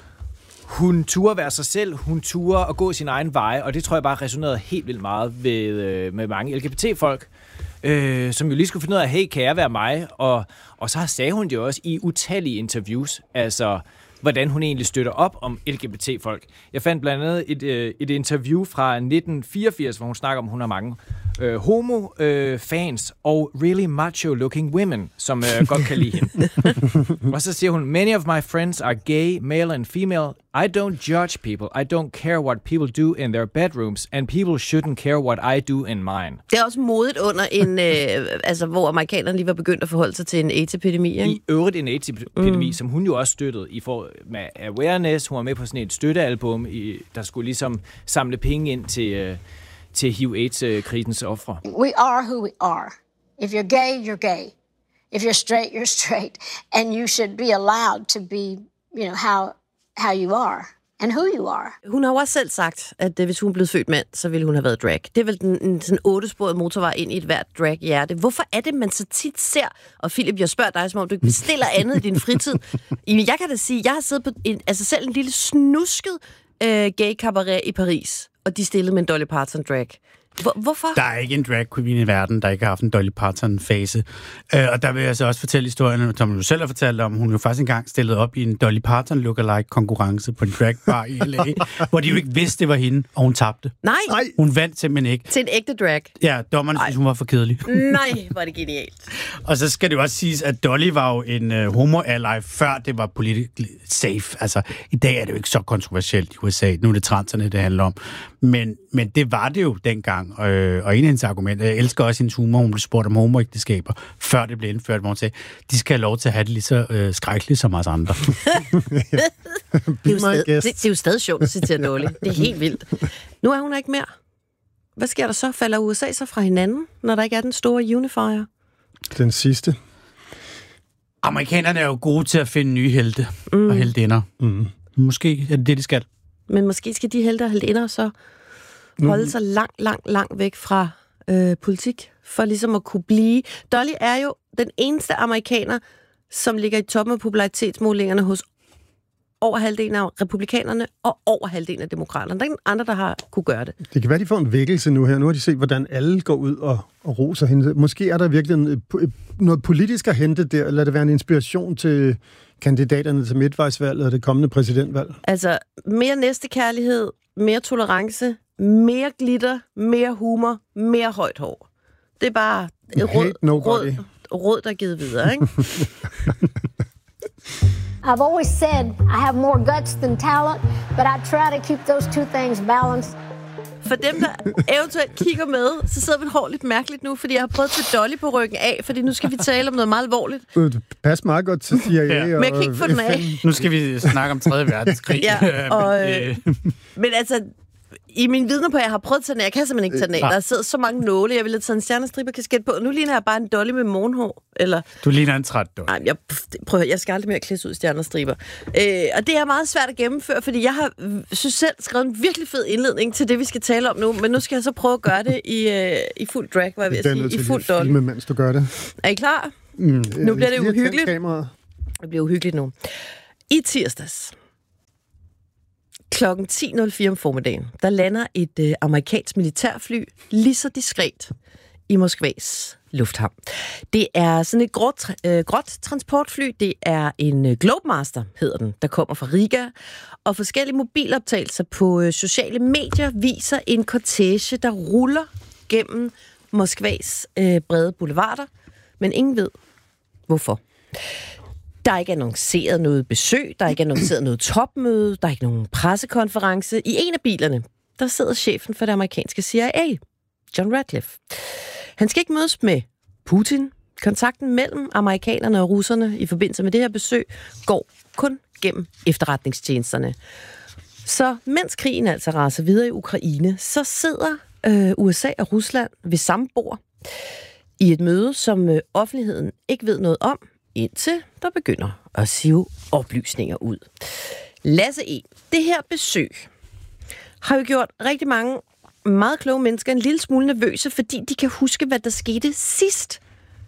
S12: Hun turde være sig selv, hun turde at gå sin egen vej, og det tror jeg bare resonerede helt vildt meget ved, øh, med mange L G B T-folk, øh, som jo lige skulle finde ud af, hey, kan jeg være mig? Og, og så sagde hun det også i utallige interviews, altså hvordan hun egentlig støtter op om L G B T-folk. Jeg fandt blandt andet et, øh, et interview fra nitten fireogfirs, hvor hun snakker om, at hun har mange øh, homo-fans øh, og really macho-looking women, som øh, godt kan lide hende. Og så siger hun, many of my friends are gay, male and female. I don't judge people. I don't care what people do in their bedrooms, and people shouldn't care what I do in mine.
S9: Det er også modigt under en, øh, altså hvor amerikanerne lige var begyndt at forholde sig til en AIDS-epidemi, ikke?
S12: I øvrigt en AIDS-epidemi, mm. som hun jo også støttede i for med awareness. Hun var med på sådan et støttealbum, i, der skulle ligesom samle penge ind til, øh, til H I V AIDS-krisens ofre.
S8: We are who we are. If you're gay, you're gay. If you're straight, you're straight. And you should be allowed to be, you know, how... how you are, and who you are.
S9: Hun har jo også selv sagt, at hvis hun blev født mand, så ville hun have været drag. Det er vel en, en sådan ottesporet motorvej ind i et hvert drag-hjerte. Hvorfor er det, man så tit ser, og Philip, jeg spørger dig, som om du ikke bestiller andet i din fritid. Jeg kan da sige, jeg har siddet på en, altså selv en lille snusket øh, gay cabaret i Paris, og de stillede med en Dolly Parton drag. Hvor, hvorfor?
S11: Der er ikke en drag queen i verden, der ikke har haft en Dolly Parton-fase. Øh, og der vil jeg så også fortælle historien, som du selv har fortalt om. Hun jo faktisk engang stillede op i en Dolly Parton lookalike-konkurrence på en dragbar i L A, hvor de jo ikke vidste, det var hende, og hun tabte.
S9: Nej!
S11: Hun vandt simpelthen ikke.
S9: Til en ægte drag?
S11: Ja, dommerne synes, hun var for kedelig.
S9: Nej, var det genialt.
S11: Og så skal det jo også siges, at Dolly var jo en uh, homo-ally, før det var politisk safe. Altså, i dag er det jo ikke så kontroversielt i U S A. Nu er det transerne, det handler om. Men, men det var det jo dengang. Og, og en af hendes argumenter, jeg elsker også hendes humor, hun blev spurgt om homoægteskaber, før det blev indført, hvor hun sagde, de skal have lov til at have det lige så øh, skrækkeligt som os andre.
S9: det, er jo stadig, det, det er jo stadig sjovt at citere Dolly. Det er helt vildt. Nu er hun ikke mere. Hvad sker der så? Falder U S A så fra hinanden, når der ikke er den store unifier?
S10: Den sidste.
S11: Amerikanerne er jo gode til at finde nye helte mm. og heltinder. Mm. Måske er det det, de skal.
S9: Men måske skal de helte og heltinder så holde sig langt, langt, langt væk fra øh, politik, for ligesom at kunne blive. Dolly er jo den eneste amerikaner, som ligger i toppen af popularitetsmålingerne hos over halvdelen af republikanerne og over halvdelen af demokraterne. Der er ingen andre, der har kunne gøre det.
S10: Det kan være, de får en vækkelse nu her. Nu har de set, hvordan alle går ud og, og roser hende. Måske er der virkelig en, noget politisk at hente der. Lad det være en inspiration til kandidaterne til midtvejsvalget og det kommende præsidentvalg.
S9: Altså, mere næstekærlighed, mere tolerance, mere glitter, mere humor, mere højt hår. Det er bare et råd, råd, råd, der er givet videre, ikke?
S8: I've always said I have more guts than talent, but I try to keep those two things balanced.
S9: For dem, der eventuelt kigger med, så sidder vi hår lidt mærkeligt nu, fordi jeg har prøvet at tage Dolly på ryggen af, fordi nu skal vi tale om noget meget alvorligt.
S10: Det passer meget godt til C I A. Ja.
S9: Men jeg kan ikke få den af.
S11: Nu skal vi snakke om tredje verdenskrig.
S9: Ja, og, øh, men altså, i min vidner på, at jeg har prøvet at tage den af. Jeg kan simpelthen ikke tage den af. Der sidder så mange nåle. Jeg ville have taget en stjernestriber-kasket på. Nu ligner jeg bare en dolly med morgenhår. Eller...
S11: Du ligner en træt dolly.
S9: Nej, jeg, prøv, jeg skal aldrig mere klædes ud i stjernestriber. Øh, og det er meget svært at gennemføre, fordi jeg har, synes selv, skrevet en virkelig fed indledning til det, vi skal tale om nu. Men nu skal jeg så prøve at gøre det i, øh, i fuld drag, hvad jeg vil sige. I fuld dolly.
S10: Filme, mens du gør det.
S9: Er I klar?
S10: Mm,
S9: nu bliver det uhyggeligt. Det bliver uhyggeligt nu. I tirsdags klokken ti nul fire om formiddagen, der lander et øh, amerikansk militærfly lige så diskret i Moskvas lufthavn. Det er sådan et gråt, øh, gråt transportfly. Det er en øh, Globemaster, hedder den, der kommer fra Riga. Og forskellige mobiloptagelser på øh, sociale medier viser en kortege, der ruller gennem Moskvas øh, brede boulevarder. Men ingen ved, hvorfor. Der er ikke annonceret noget besøg, der er ikke annonceret noget topmøde, der er ikke nogen pressekonference. I en af bilerne, der sidder chefen for det amerikanske C I A, John Ratcliffe. Han skal ikke mødes med Putin. Kontakten mellem amerikanerne og russerne i forbindelse med det her besøg går kun gennem efterretningstjenesterne. Så mens krigen altså raser videre i Ukraine, så sidder øh, U S A og Rusland ved samme bord i et møde, som øh, offentligheden ikke ved noget om, indtil der begynder at sive oplysninger ud. Lasse E., det her besøg har jo gjort rigtig mange meget kloge mennesker en lille smule nervøse, fordi de kan huske, hvad der skete sidst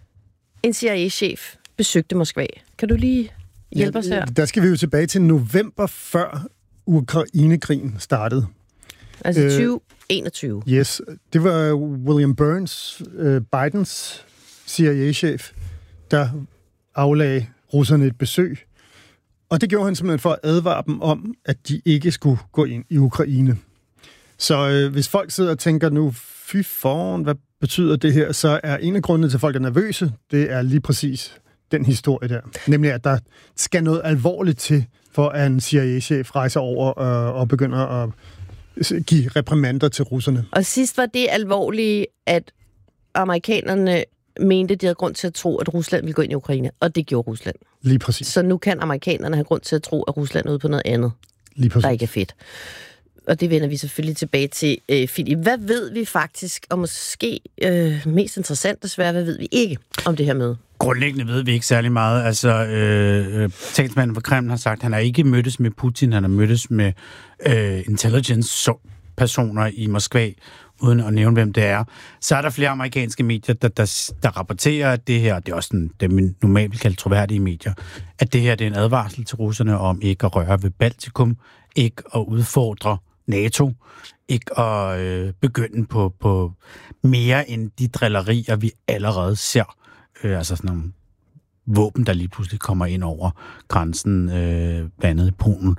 S9: en C I A-chef besøgte Moskva. Kan du lige hjælpe ja, os her?
S10: Der skal vi jo tilbage til november, før Ukraine-krigen startede.
S9: Altså tyve enogtyve.
S10: Uh, yes, det var William Burns, uh, Bidens C I A-chef, der aflagde russerne et besøg. Og det gjorde han simpelthen for at advare dem om, at de ikke skulle gå ind i Ukraine. Så øh, hvis folk sidder og tænker nu, fy foran, hvad betyder det her, så er en af grundene til, at folk er nervøse, det er lige præcis den historie der. Nemlig, at der skal noget alvorligt til, for at en C I A-chef rejser over øh, og begynder at give reprimander til russerne.
S9: Og sidst var det alvorlige, at amerikanerne mente, de havde grund til at tro, at Rusland ville gå ind i Ukraine, og det gjorde Rusland.
S10: Lige præcis.
S9: Så nu kan amerikanerne have grund til at tro, at Rusland er ude på noget andet,
S10: Lige præcis.
S9: der ikke er fedt. Og det vender vi selvfølgelig tilbage til, øh, Philip. Hvad ved vi faktisk, og måske øh, mest interessant desværre, hvad ved vi ikke om det her møde?
S11: Grundlæggende ved vi ikke særlig meget. Altså, øh, talsmanden for Kreml har sagt, at han har ikke mødtes med Putin, han har mødtes med øh, intelligence-personer i Moskva, uden at nævne, hvem det er. Så er der flere amerikanske medier, der, der, der rapporterer, at det her, det er også sådan, det man normalt vil kalde troværdige medier, at det her det er en advarsel til russerne om ikke at røre ved Baltikum, ikke at udfordre NATO, ikke at øh, begynde på, på mere end de drillerier, vi allerede ser. Øh, altså sådan nogle våben, der lige pludselig kommer ind over grænsen, øh, blandt andet i Polen.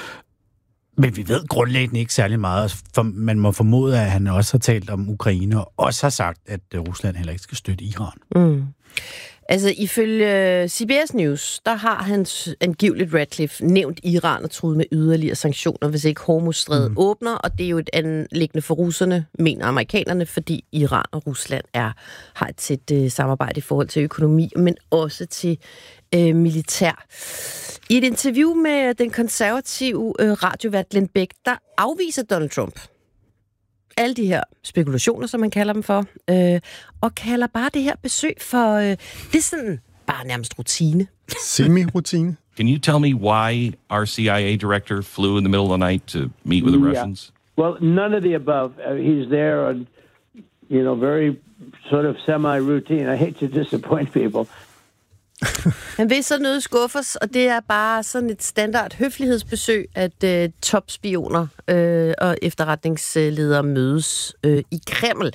S11: Men vi ved grundlæggende ikke særlig meget. For man må formode, at han også har talt om Ukraine, og også har sagt, at Rusland heller ikke skal støtte Iran.
S9: Mm. Altså, ifølge C B S News, der har han angiveligt Ratcliffe nævnt Iran og truet med yderligere sanktioner, hvis ikke Hormuzstrædet mm. åbner, og det er jo et anliggende for russerne, mener amerikanerne, fordi Iran og Rusland er, har et tæt uh, samarbejde i forhold til økonomi, men også til uh, militær. I et interview med den konservative uh, radiovært Glenn Beck, der afviser Donald Trump alle de her spekulationer, som man kalder dem for, øh, og kalder bare det her besøg for, øh, det er sådan bare nærmest rutine.
S10: Semi-rutine.
S15: Can you tell me why our C I A director flew in the middle of the night to meet with the yeah. Russians?
S16: Well, none of the above. Uh, he's there on, you know, very sort of semi-routine. I hate to disappoint people.
S9: Han vil så noget skuffes, og det er bare sådan et standard høflighedsbesøg, at øh, topspioner øh, og efterretningsledere mødes øh, i Kreml.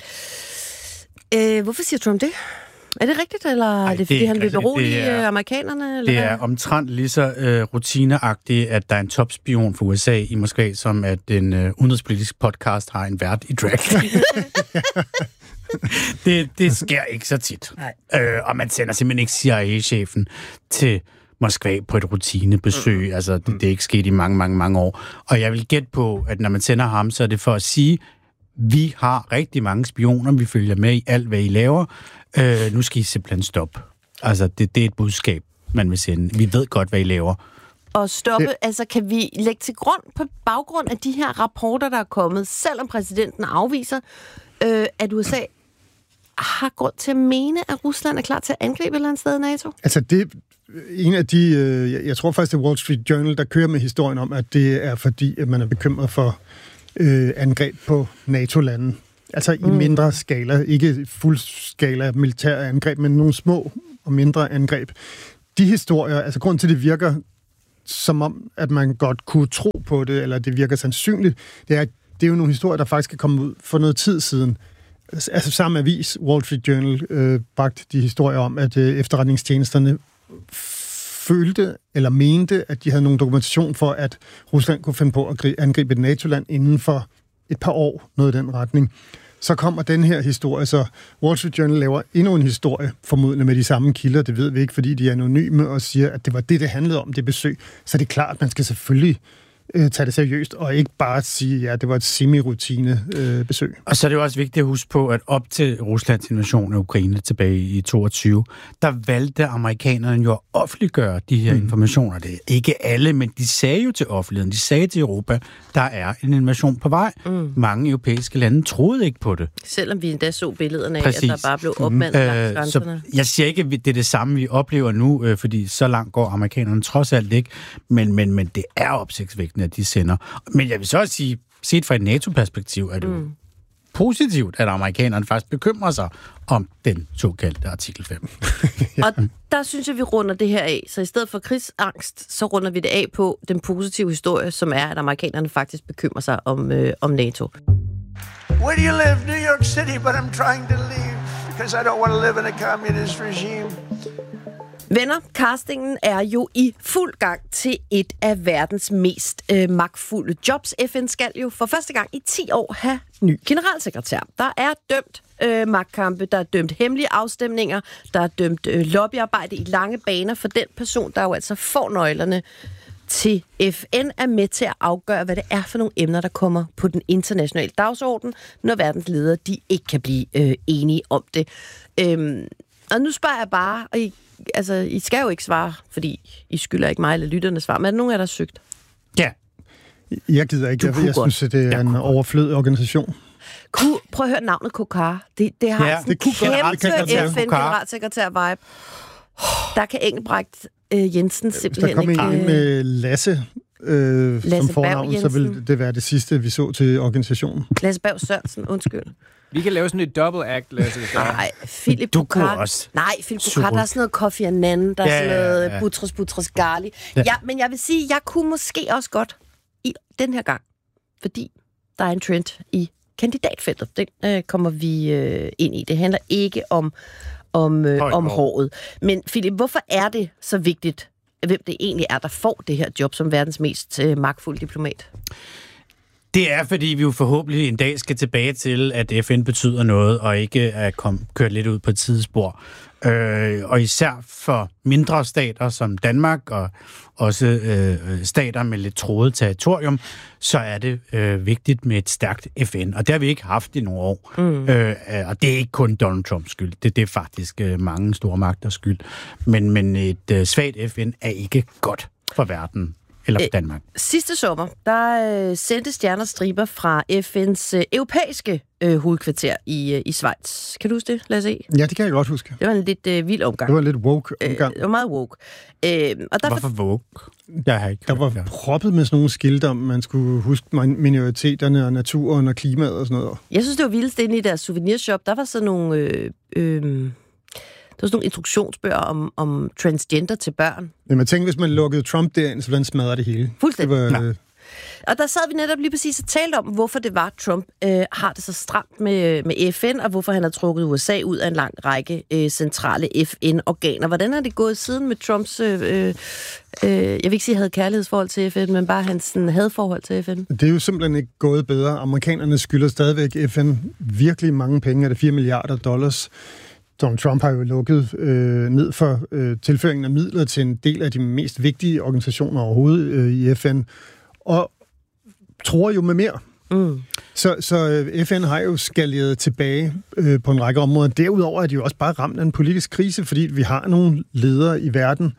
S9: Øh, hvorfor siger Trump det? Er det rigtigt, eller Ej, er det, fordi det, han vil berolige amerikanerne? Eller
S11: det er omtrent lige så øh, rutineagtigt, at der er en topspion for U S A i Moskva, som at en øh, udenrigspolitisk podcast har en vært i drag. det, det sker ikke så tit. Øh, og man sender simpelthen ikke C I A-chefen til Moskva på et rutinebesøg. Mm. Altså, det, det er ikke sket i mange, mange, mange år. Og jeg vil gætte på, at når man sender ham, så er det for at sige, vi har rigtig mange spioner, vi følger med i alt, hvad I laver. Øh, nu skal I simpelthen stoppe. Altså, det, det er et budskab, man vil sende. Vi ved godt, hvad I laver.
S9: at stoppe?
S10: Det...
S9: Altså, kan vi lægge til grund på baggrund af de her rapporter, der er kommet, selvom præsidenten afviser, øh, at U S A har grund til at mene, at Rusland er klar til at angribe et eller andet sted i NATO?
S10: Altså, det en af de, øh, jeg tror faktisk, det er Wall Street Journal, der kører med historien om, at det er fordi, at man er bekymret for øh, angreb på NATO-lande. Altså mm. i mindre skala, ikke fuld skala militære angreb, men nogle små og mindre angreb. De historier, altså grund til, det virker som om, at man godt kunne tro på det, eller det virker sandsynligt, det er, det er jo nogle historier, der faktisk er kommet ud for noget tid siden. Altså samme avis, Wall Street Journal, øh, bragte de historier om, at øh, efterretningstjenesterne følte eller mente, at de havde nogen dokumentation for, at Rusland kunne finde på at angribe et NATO-land inden for et par år, noget i den retning. Så kommer den her historie, så Wall Street Journal laver endnu en historie, formodentlig med de samme kilder, det ved vi ikke, fordi de er anonyme, og siger, at det var det, det handlede om, det besøg. Så det er klart, at man skal selvfølgelig øh, tage det seriøst, og ikke bare sige, ja, det var et semi-rutine øh, besøg.
S11: Og så er det jo også vigtigt at huske på, at op til Ruslands invasion af Ukraine tilbage i toogtyve, der valgte amerikanerne jo at offentliggøre de her mm. informationer. Det er ikke alle, men de sagde jo til offentligheden, de sagde til Europa, der er en invasion på vej. Mm. Mange europæiske lande troede ikke på det.
S9: Selvom vi endda så billederne af,
S11: Præcis.
S9: at der bare blev opmandet mm. langs
S11: grænserne. Så jeg siger ikke, at det er det samme, vi oplever nu, øh, fordi så langt går amerikanerne trods alt ikke, men, men, men det er opsigtsvækkende, at de sender. Men jeg vil så også sige, set fra et NATO-perspektiv, er det mm. positivt, at amerikanerne faktisk bekymrer sig om den såkaldte artikel fem.
S9: Ja. Og der synes jeg, vi runder det her af. Så i stedet for krigsangst, så runder vi det af på den positive historie, som er, at amerikanerne faktisk bekymrer sig om, øh, om NATO.
S17: Where do you live? New York City, but I'm trying to leave because I don't want to live in a communist regime.
S9: Venner, castingen er jo i fuld gang til et af verdens mest øh, magtfulde jobs. F N skal jo for første gang i ti år have ny generalsekretær. Der er dømt øh, magtkampe, der er dømt hemmelige afstemninger, der er dømt øh, lobbyarbejde i lange baner for den person, der jo altså får nøglerne til F N, er med til at afgøre, hvad det er for nogle emner, der kommer på den internationale dagsorden, når verdens ledere de ikke kan blive øh, enige om det. Øhm, og nu spørger jeg bare, og I altså, I skal jo ikke svare, fordi I skylder ikke mig eller lytterne svar, men er der nogen af jer, der har søgt?
S11: Ja.
S10: Jeg gider ikke. Jeg, jeg synes, at det er en overflødig organisation.
S9: Ku, prøv at høre navnet Kokar. Det, det har ja, sådan en kæmpe F N-generalsekretær-vibe. Der kan Engelbrecht øh, Jensen simpelthen
S10: ikke... Der kom en med Lasse, øh, Lasse som fornavn, så vil det være det sidste, vi så til organisationen.
S9: Lasse Berg Sørensen, undskyld.
S12: Vi kan lave sådan et double act, Lasse.
S9: Nej, Philip Bukart. Nej, Philip Bukart, der er sådan noget Kofi Annan, der er ja, sådan noget ja, ja. Butros Butros Ghali. Ja. Ja, men jeg vil sige, jeg kunne måske også godt i den her gang, fordi der er en trend i kandidatfeltet. Den øh, kommer vi øh, ind i. Det handler ikke om, om, øh, om håret. Men Philip, hvorfor er det så vigtigt, hvem det egentlig er, der får det her job som verdens mest øh, magtfulde diplomat?
S11: Det er, fordi vi jo forhåbentlig en dag skal tilbage til, at F N betyder noget, og ikke er kom, kørt lidt ud på et tidsspor. Øh, og især for mindre stater som Danmark, og også øh, stater med lidt trådet territorium, så er det øh, vigtigt med et stærkt F N. Og det har vi ikke haft i nogle år. Mm. Øh, og det er ikke kun Donald Trumps skyld. Det, det er faktisk øh, mange store magters skyld. Men, men et øh, svagt F N er ikke godt for verden. Eller for Danmark.
S9: Æ, sidste sommer, der øh, sendte stjerner striber fra F N's øh, europæiske øh, hovedkvarter i, øh, i Schweiz. Kan du huske det, Lasse E?
S10: Ja, det kan jeg godt huske.
S9: Det var en lidt øh, vild omgang.
S10: Det var en lidt woke omgang.
S9: Øh, det var meget woke.
S11: Øh, og der Hvorfor for... woke?
S10: Jeg har ikke der var det. Proppet med sådan nogle skilte, om man skulle huske minoriteterne og naturen og klimaet og sådan noget.
S9: Jeg synes, det var vildest inde i deres souvenirshop. Der var sådan nogle... Øh, øh, Der var sådan nogle instruktionsbøger om, om transgender til børn.
S10: Men man tænker, hvis man lukkede Trump derind, så ville han smadre det hele.
S9: Fuldstændig.
S10: Det var, øh...
S9: Og der sad vi netop lige præcis og talte om, hvorfor det var, Trump øh, har det så stramt med, med F N, og hvorfor han har trukket U S A ud af en lang række øh, centrale F N-organer. Hvordan er det gået siden med Trumps, øh, øh, jeg vil ikke sige, havde kærlighedsforhold til F N, men bare hans sådan, hadforhold til F N?
S10: Det er jo simpelthen ikke gået bedre. Amerikanerne skylder stadigvæk F N virkelig mange penge, er det fire milliarder dollars. Donald Trump har jo lukket øh, ned for øh, tilføringen af midler til en del af de mest vigtige organisationer overhovedet øh, i F N, og tror jo med mere. Mm. Så, så F N har jo skaleret tilbage øh, på en række områder. Derudover er de jo også bare ramt af en politisk krise, fordi vi har nogle ledere i verden,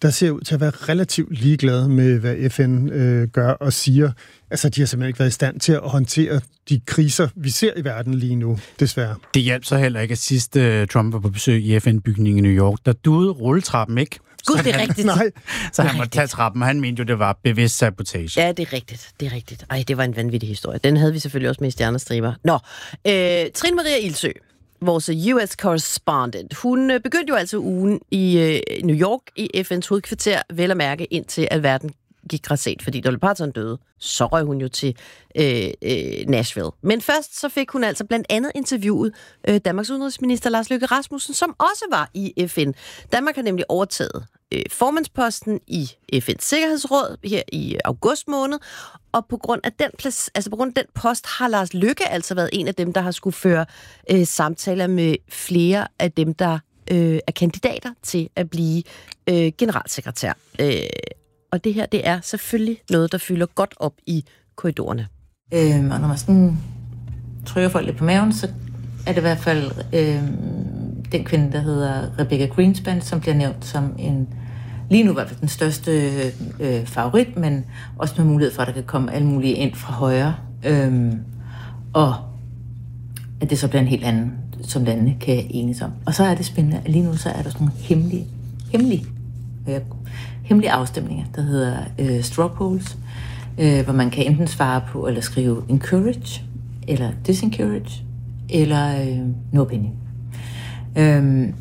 S10: der ser ud til at være relativt ligeglade med, hvad F N øh, gør og siger. Altså, de har simpelthen ikke været i stand til at håndtere de kriser, vi ser i verden lige nu, desværre.
S11: Det hjalp så heller ikke, at sidst uh, Trump var på besøg i F N-bygningen i New York. Der duede rulletrappen ikke.
S9: Gud, det er rigtigt.
S10: Nej.
S11: Så han måtte tage trappen. Han mente jo, det var bevidst sabotage.
S9: Ja, det er rigtigt. Det er rigtigt. Ej, det var en vanvittig historie. Den havde vi selvfølgelig også med i Stjernestriber. Nå, øh, Trine Maria Ildsø, vores U S correspondent, hun øh, begyndte jo altså ugen i øh, New York i F N's hovedkvarter, vel at mærke, indtil at verden gik græsset, fordi Dolly Parton døde. Så røg hun jo til øh, øh, Nashville. Men først så fik hun altså blandt andet interviewet øh, Danmarks udenrigsminister Lars Løkke Rasmussen, som også var i F N. Danmark har nemlig overtaget øh, formandsposten i F N's Sikkerhedsråd her i august måned, og på grund af den plads, altså på grund af den post har Lars Løkke altså været en af dem, der har skulle føre øh, samtaler med flere af dem, der øh, er kandidater til at blive øh, generalsekretær. Øh, Og det her, det er selvfølgelig noget, der fylder godt op i korridorerne.
S18: Øhm, og når man sådan trykker folk lidt på maven, så er det i hvert fald øhm, den kvinde, der hedder Rebecca Greenspan, som bliver nævnt som en, lige nu i hvert fald den største øh, favorit, men også med mulighed for, at der kan komme alle mulige ind fra højre. Øhm, og at det så bliver en helt anden, som landene kan enes om. Og så er det spændende, at lige nu så er der sådan nogle hemmelige, hemmelige, øh, hemmelige afstemninger, der hedder øh, straw polls, øh, hvor man kan enten svare på eller skrive encourage, eller disencourage, eller øh, no opinion. Øhm,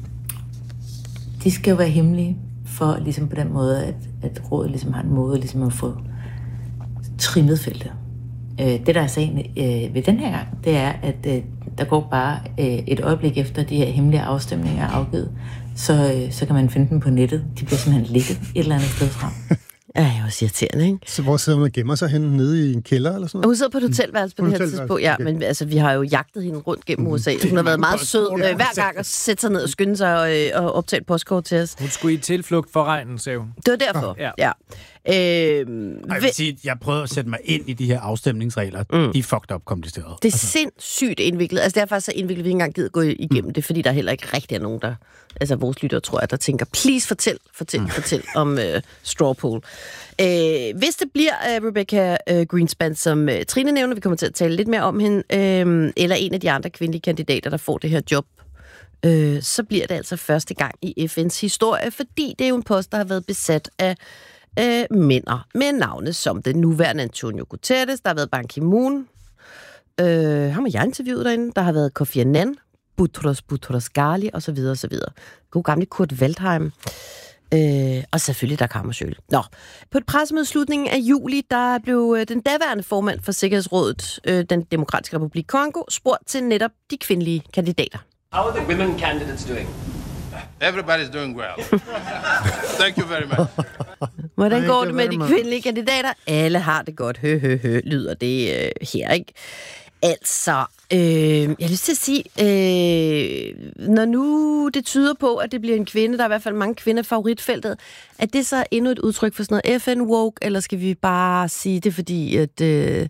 S18: de skal jo være hemmelige, for ligesom på den måde, at, at rådet ligesom har en måde ligesom at få trimmet feltet. Øh, det, der er sagen øh, ved den her gang, det er, at øh, der går bare øh, et øjeblik efter de her hemmelige afstemninger er afgivet, så, øh, så kan man finde dem på nettet. De bliver simpelthen ligget et eller andet sted fra.
S9: Ja, jeg er også irriterende, ikke?
S10: Så hvor sidder hun og gemmer sig henne? Nede i en kælder eller sådan noget?
S9: Hun sidder på et hotelværelse på, på det her tidspunkt, ja. Okay. Men altså, vi har jo jagtet hende rundt gennem U S A. Hun har været meget sød øh, hver gang at sætte sig ned og skynde sig og, øh, og optage et postkort til os.
S12: Hun skulle i tilflugt for regnen, sagde hun.
S9: Det var derfor, ja. ja. Øh,
S11: jeg vil sige, jeg prøvede at sætte mig ind i de her afstemningsregler. Mm. De er fucked up kompliceret.
S9: Det er altså sindssygt indviklet. Altså, det er faktisk så indviklet, vi ikke engang gider gå igennem mm. det, fordi der heller ikke rigtig er nogen, der, altså vores lyttere, tror jeg, der tænker, please fortæl, fortæl, mm. fortæl om uh, straw poll. Uh, hvis det bliver uh, Rebecca uh, Greenspan, som uh, Trine nævner, vi kommer til at tale lidt mere om hende, uh, eller en af de andre kvindelige kandidater, der får det her job, uh, så bliver det altså første gang i F N's historie, fordi det er jo en post, der har været besat af Øh, mænder med navne som den nuværende Antonio Guterres, der har været Ban Ki-moon, øh, ham har jeg interviewet derinde, der har været Kofi Annan, Boutros Boutros Ghali osv. osv. God gamle Kurt Waldheim, øh, og selvfølgelig der Hammarskjöld. Nå, på et pressemøde slutningen af juli, der blev øh, den daværende formand for Sikkerhedsrådet, øh, den Demokratiske Republik Kongo, spurgt til netop de kvindelige kandidater.
S19: How are the women candidates doing? Everybody's doing well. Thank you very much.
S9: Hvordan går det med de kvindelige kandidater? Alle har det godt. Hø, hø, hø, lyder det øh, her, ikke? Altså, øh, jeg har lyst til at sige, øh, når nu det tyder på, at det bliver en kvinde, der er i hvert fald mange kvinder i favoritfeltet, er det så endnu et udtryk for sådan noget F N-woke, eller skal vi bare sige det, fordi at øh,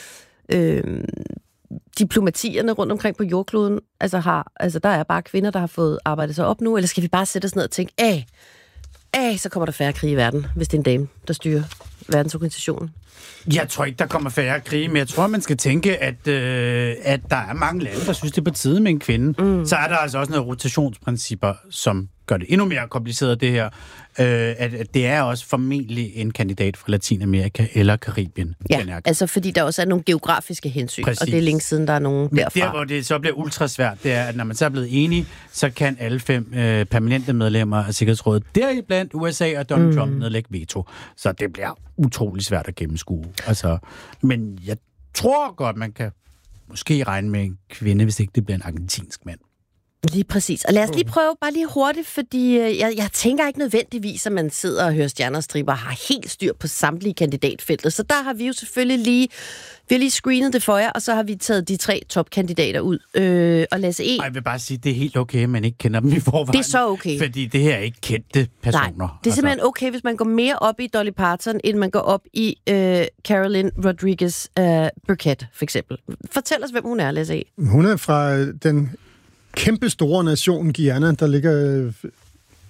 S9: øh, diplomatierne rundt omkring på jordkloden, altså, har, altså der er bare kvinder, der har fået arbejdet sig op nu, eller skal vi bare sætte os ned og tænke, æh, æh, så kommer der færre krige i verden, hvis det er en dame, der styrer verdensorganisationen?
S11: Jeg tror ikke, der kommer færre krige, men jeg tror, man skal tænke, at, øh, at der er mange lande, der synes, det er på tide med en kvinde. Mm. Så er der altså også nogle rotationsprincipper, som gør det endnu mere kompliceret, det her. Øh, at, at det er også formentlig en kandidat fra Latinamerika eller Karibien.
S9: Ja, altså fordi der også er nogle geografiske hensyn, præcis. Og det er længe siden, der er nogen
S11: men
S9: derfra.
S11: Der, hvor det så bliver ultra svært, det er, at når man så er blevet enige, så kan alle fem øh, permanente medlemmer af Sikkerhedsrådet, deriblandt U S A og Donald mm. Trump, nedlægge veto. Så det bliver utrolig svært at gennemskue. Altså, men jeg tror godt, man kan måske regne med en kvinde, hvis ikke det bliver en argentinsk mand.
S9: Lige præcis. Og lad os lige prøve bare lige hurtigt, fordi jeg, jeg tænker ikke nødvendigvis, at man sidder og hører Stjerner og Striber og har helt styr på samtlige kandidatfelter. Så der har vi jo selvfølgelig lige, vi har lige screenet det for jer, og så har vi taget de tre topkandidater ud. Øh, og Lasse E.
S11: Jeg vil bare sige, det er helt okay, at man ikke kender dem i forvejen.
S9: Det er så okay.
S11: Fordi det her er ikke kendte personer.
S9: Nej, det er simpelthen okay, hvis man går mere op i Dolly Parton, end man går op i øh, Carolyn Rodriguez øh, Burkett, for eksempel. Fortæl os, hvem hun er, Lasse E.
S10: Hun er fra den kæmpe store nation Guyana, der ligger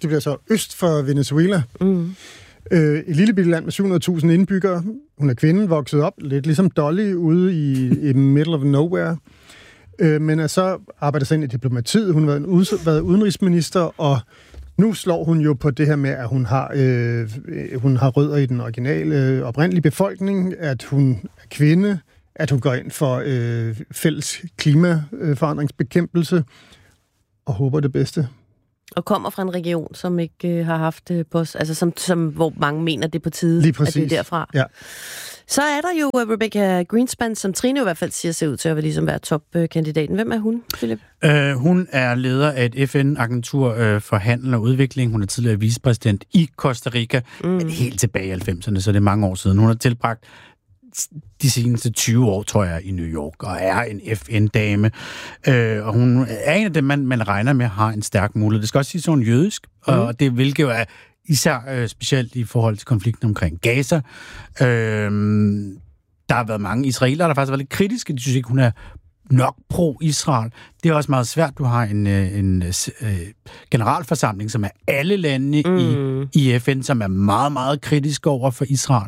S10: det bliver så øst for Venezuela.
S9: Mm.
S10: Øh, et lille bitte land med syv hundrede tusind indbyggere. Hun er kvinden, vokset op lidt ligesom Dolly ude i, i middle of nowhere. Øh, men er så arbejder sig ind i diplomatiet. Hun har været, ud, været udenrigsminister, og nu slår hun jo på det her med, at hun har, øh, hun har rødder i den originale, øh, oprindelige befolkning, at hun er kvinde, at hun går ind for øh, fælles klimaforandringsbekæmpelse, og håber det bedste.
S9: Og kommer fra en region, som ikke øh, har haft det på os, altså som, som, hvor mange mener, det er på tide,
S10: lige præcis.
S9: At det er derfra.
S10: Ja.
S9: Så er der jo Rebecca Greenspan, som Trine i hvert fald siger ser ud til at være, ligesom være topkandidaten. Hvem er hun, Philip?
S11: Uh, hun er leder af et F N-agentur uh, for handel og udvikling. Hun er tidligere vicepræsident i Costa Rica, mm. helt tilbage i halvfemserne, så det er mange år siden. Hun har tilbragt de seneste tyve år, tror jeg, i New York, og er en F N-dame. Uh, og hun er en af dem, man, man regner med har en stærk mulighed. Det skal også sige, at hun er jødisk, mm. og det hvilket jo er især øh, specielt i forhold til konflikten omkring Gaza. Øh, der har været mange israelere, der faktisk har været lidt kritiske. De synes ikke, hun er nok pro-Israel. Det er også meget svært. Du har en, en øh, generalforsamling, som er alle lande mm. i, i F N, som er meget, meget kritisk over for Israel.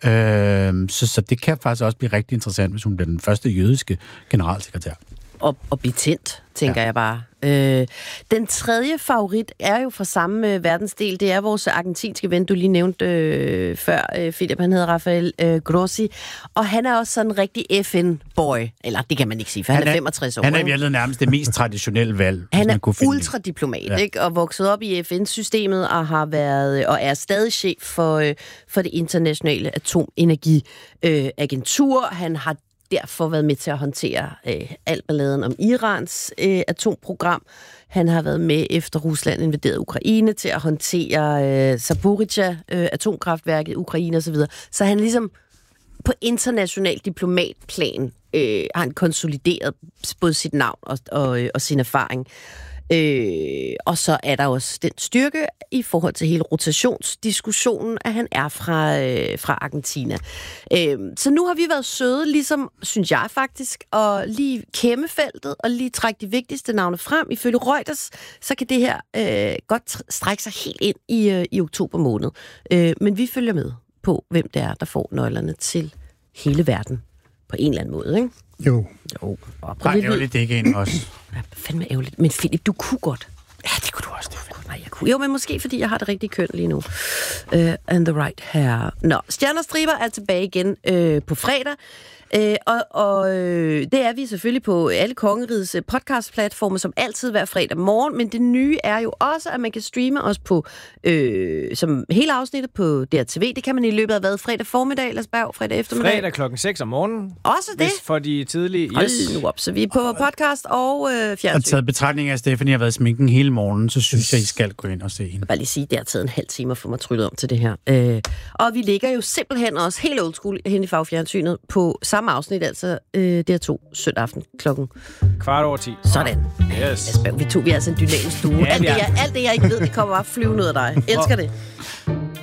S11: Øh, så, så det kan faktisk også blive rigtig interessant, hvis hun bliver den første jødiske generalsekretær.
S9: Og, og betændt, tænker ja. jeg bare. Øh, den tredje favorit er jo fra samme øh, verdensdel. Det er vores argentinske ven, du lige nævnte øh, før, øh, Philip. Han hedder Rafael øh, Grossi. Og han er også sådan en rigtig F N-boy. Eller det kan man ikke sige, for han, han er femogtres år.
S11: Han er virkelig nærmest det mest traditionelle valg.
S9: Han er ultradiplomat, ja. ikke? Og vokset op i F N-systemet og har været og er stadig chef for, øh, for det internationale atomenergiagentur. Øh, han har derfor været med til at håndtere øh, al balladen om Irans øh, atomprogram. Han har været med, efter Rusland invaderede Ukraine, til at håndtere øh, Zaporizhzhia, øh, atomkraftværket i Ukraine osv. Så han ligesom på international diplomatplan øh, har han konsolideret både sit navn og, og, og sin erfaring. Øh, og så er der også den styrke i forhold til hele rotationsdiskussionen, at han er fra, øh, fra Argentina. Øh, så nu har vi været søde, ligesom, synes jeg faktisk, og lige kæmme feltet og lige trække de vigtigste navne frem. Ifølge Reuters, så kan det her øh, godt strække sig helt ind i, øh, i oktober måned. Øh, men vi følger med på, hvem det er, der får nøglerne til hele verden på en eller anden måde, ikke?
S10: Jo.
S9: Jo.
S11: Nej, ærgerligt, det er ikke en også.
S9: Ja, fandme ærgerligt. Men Philip, du kunne godt. Ja, det kunne du også. Det kunne. Nej, jeg kunne. Jo, men måske fordi jeg har det rigtige køn lige nu. Uh, and the right hair. Nå, Stjerner og Striber er tilbage igen uh, på fredag. Øh, og og øh, det er vi selvfølgelig på alle kongerigets podcastplatformer, som altid hver fredag morgen, men det nye er jo også, at man kan streame os på øh, som hele afsnittet på D R T V. Det kan man i løbet af hvad? Fredag formiddag, Lars Berg, fredag eftermiddag?
S12: Fredag klokken seks om morgenen.
S9: Også det?
S12: For de tidlige.
S9: Hold nu op, så vi er på podcast og øh, fjernsyn.
S11: Og taget betragtning af, at Stephanie har været sminken hele morgenen, så synes jeg, I skal gå ind og se hende.
S9: Jeg vil bare lige sige, det har taget en halv time at få mig tryllet om til det her. Øh, og vi ligger jo simpelthen også helt old school hen i fagfjernsynet på samme afsnit, altså øh, D R to søndag aften klokken
S12: kvart over ti.
S9: Sådan.
S12: Yes.
S9: Vi to, vi er altså en dynamisk duo. Ja, alt, det, jeg, alt det, jeg ikke ved, det kommer bare flyvende ud af dig. Elsker det.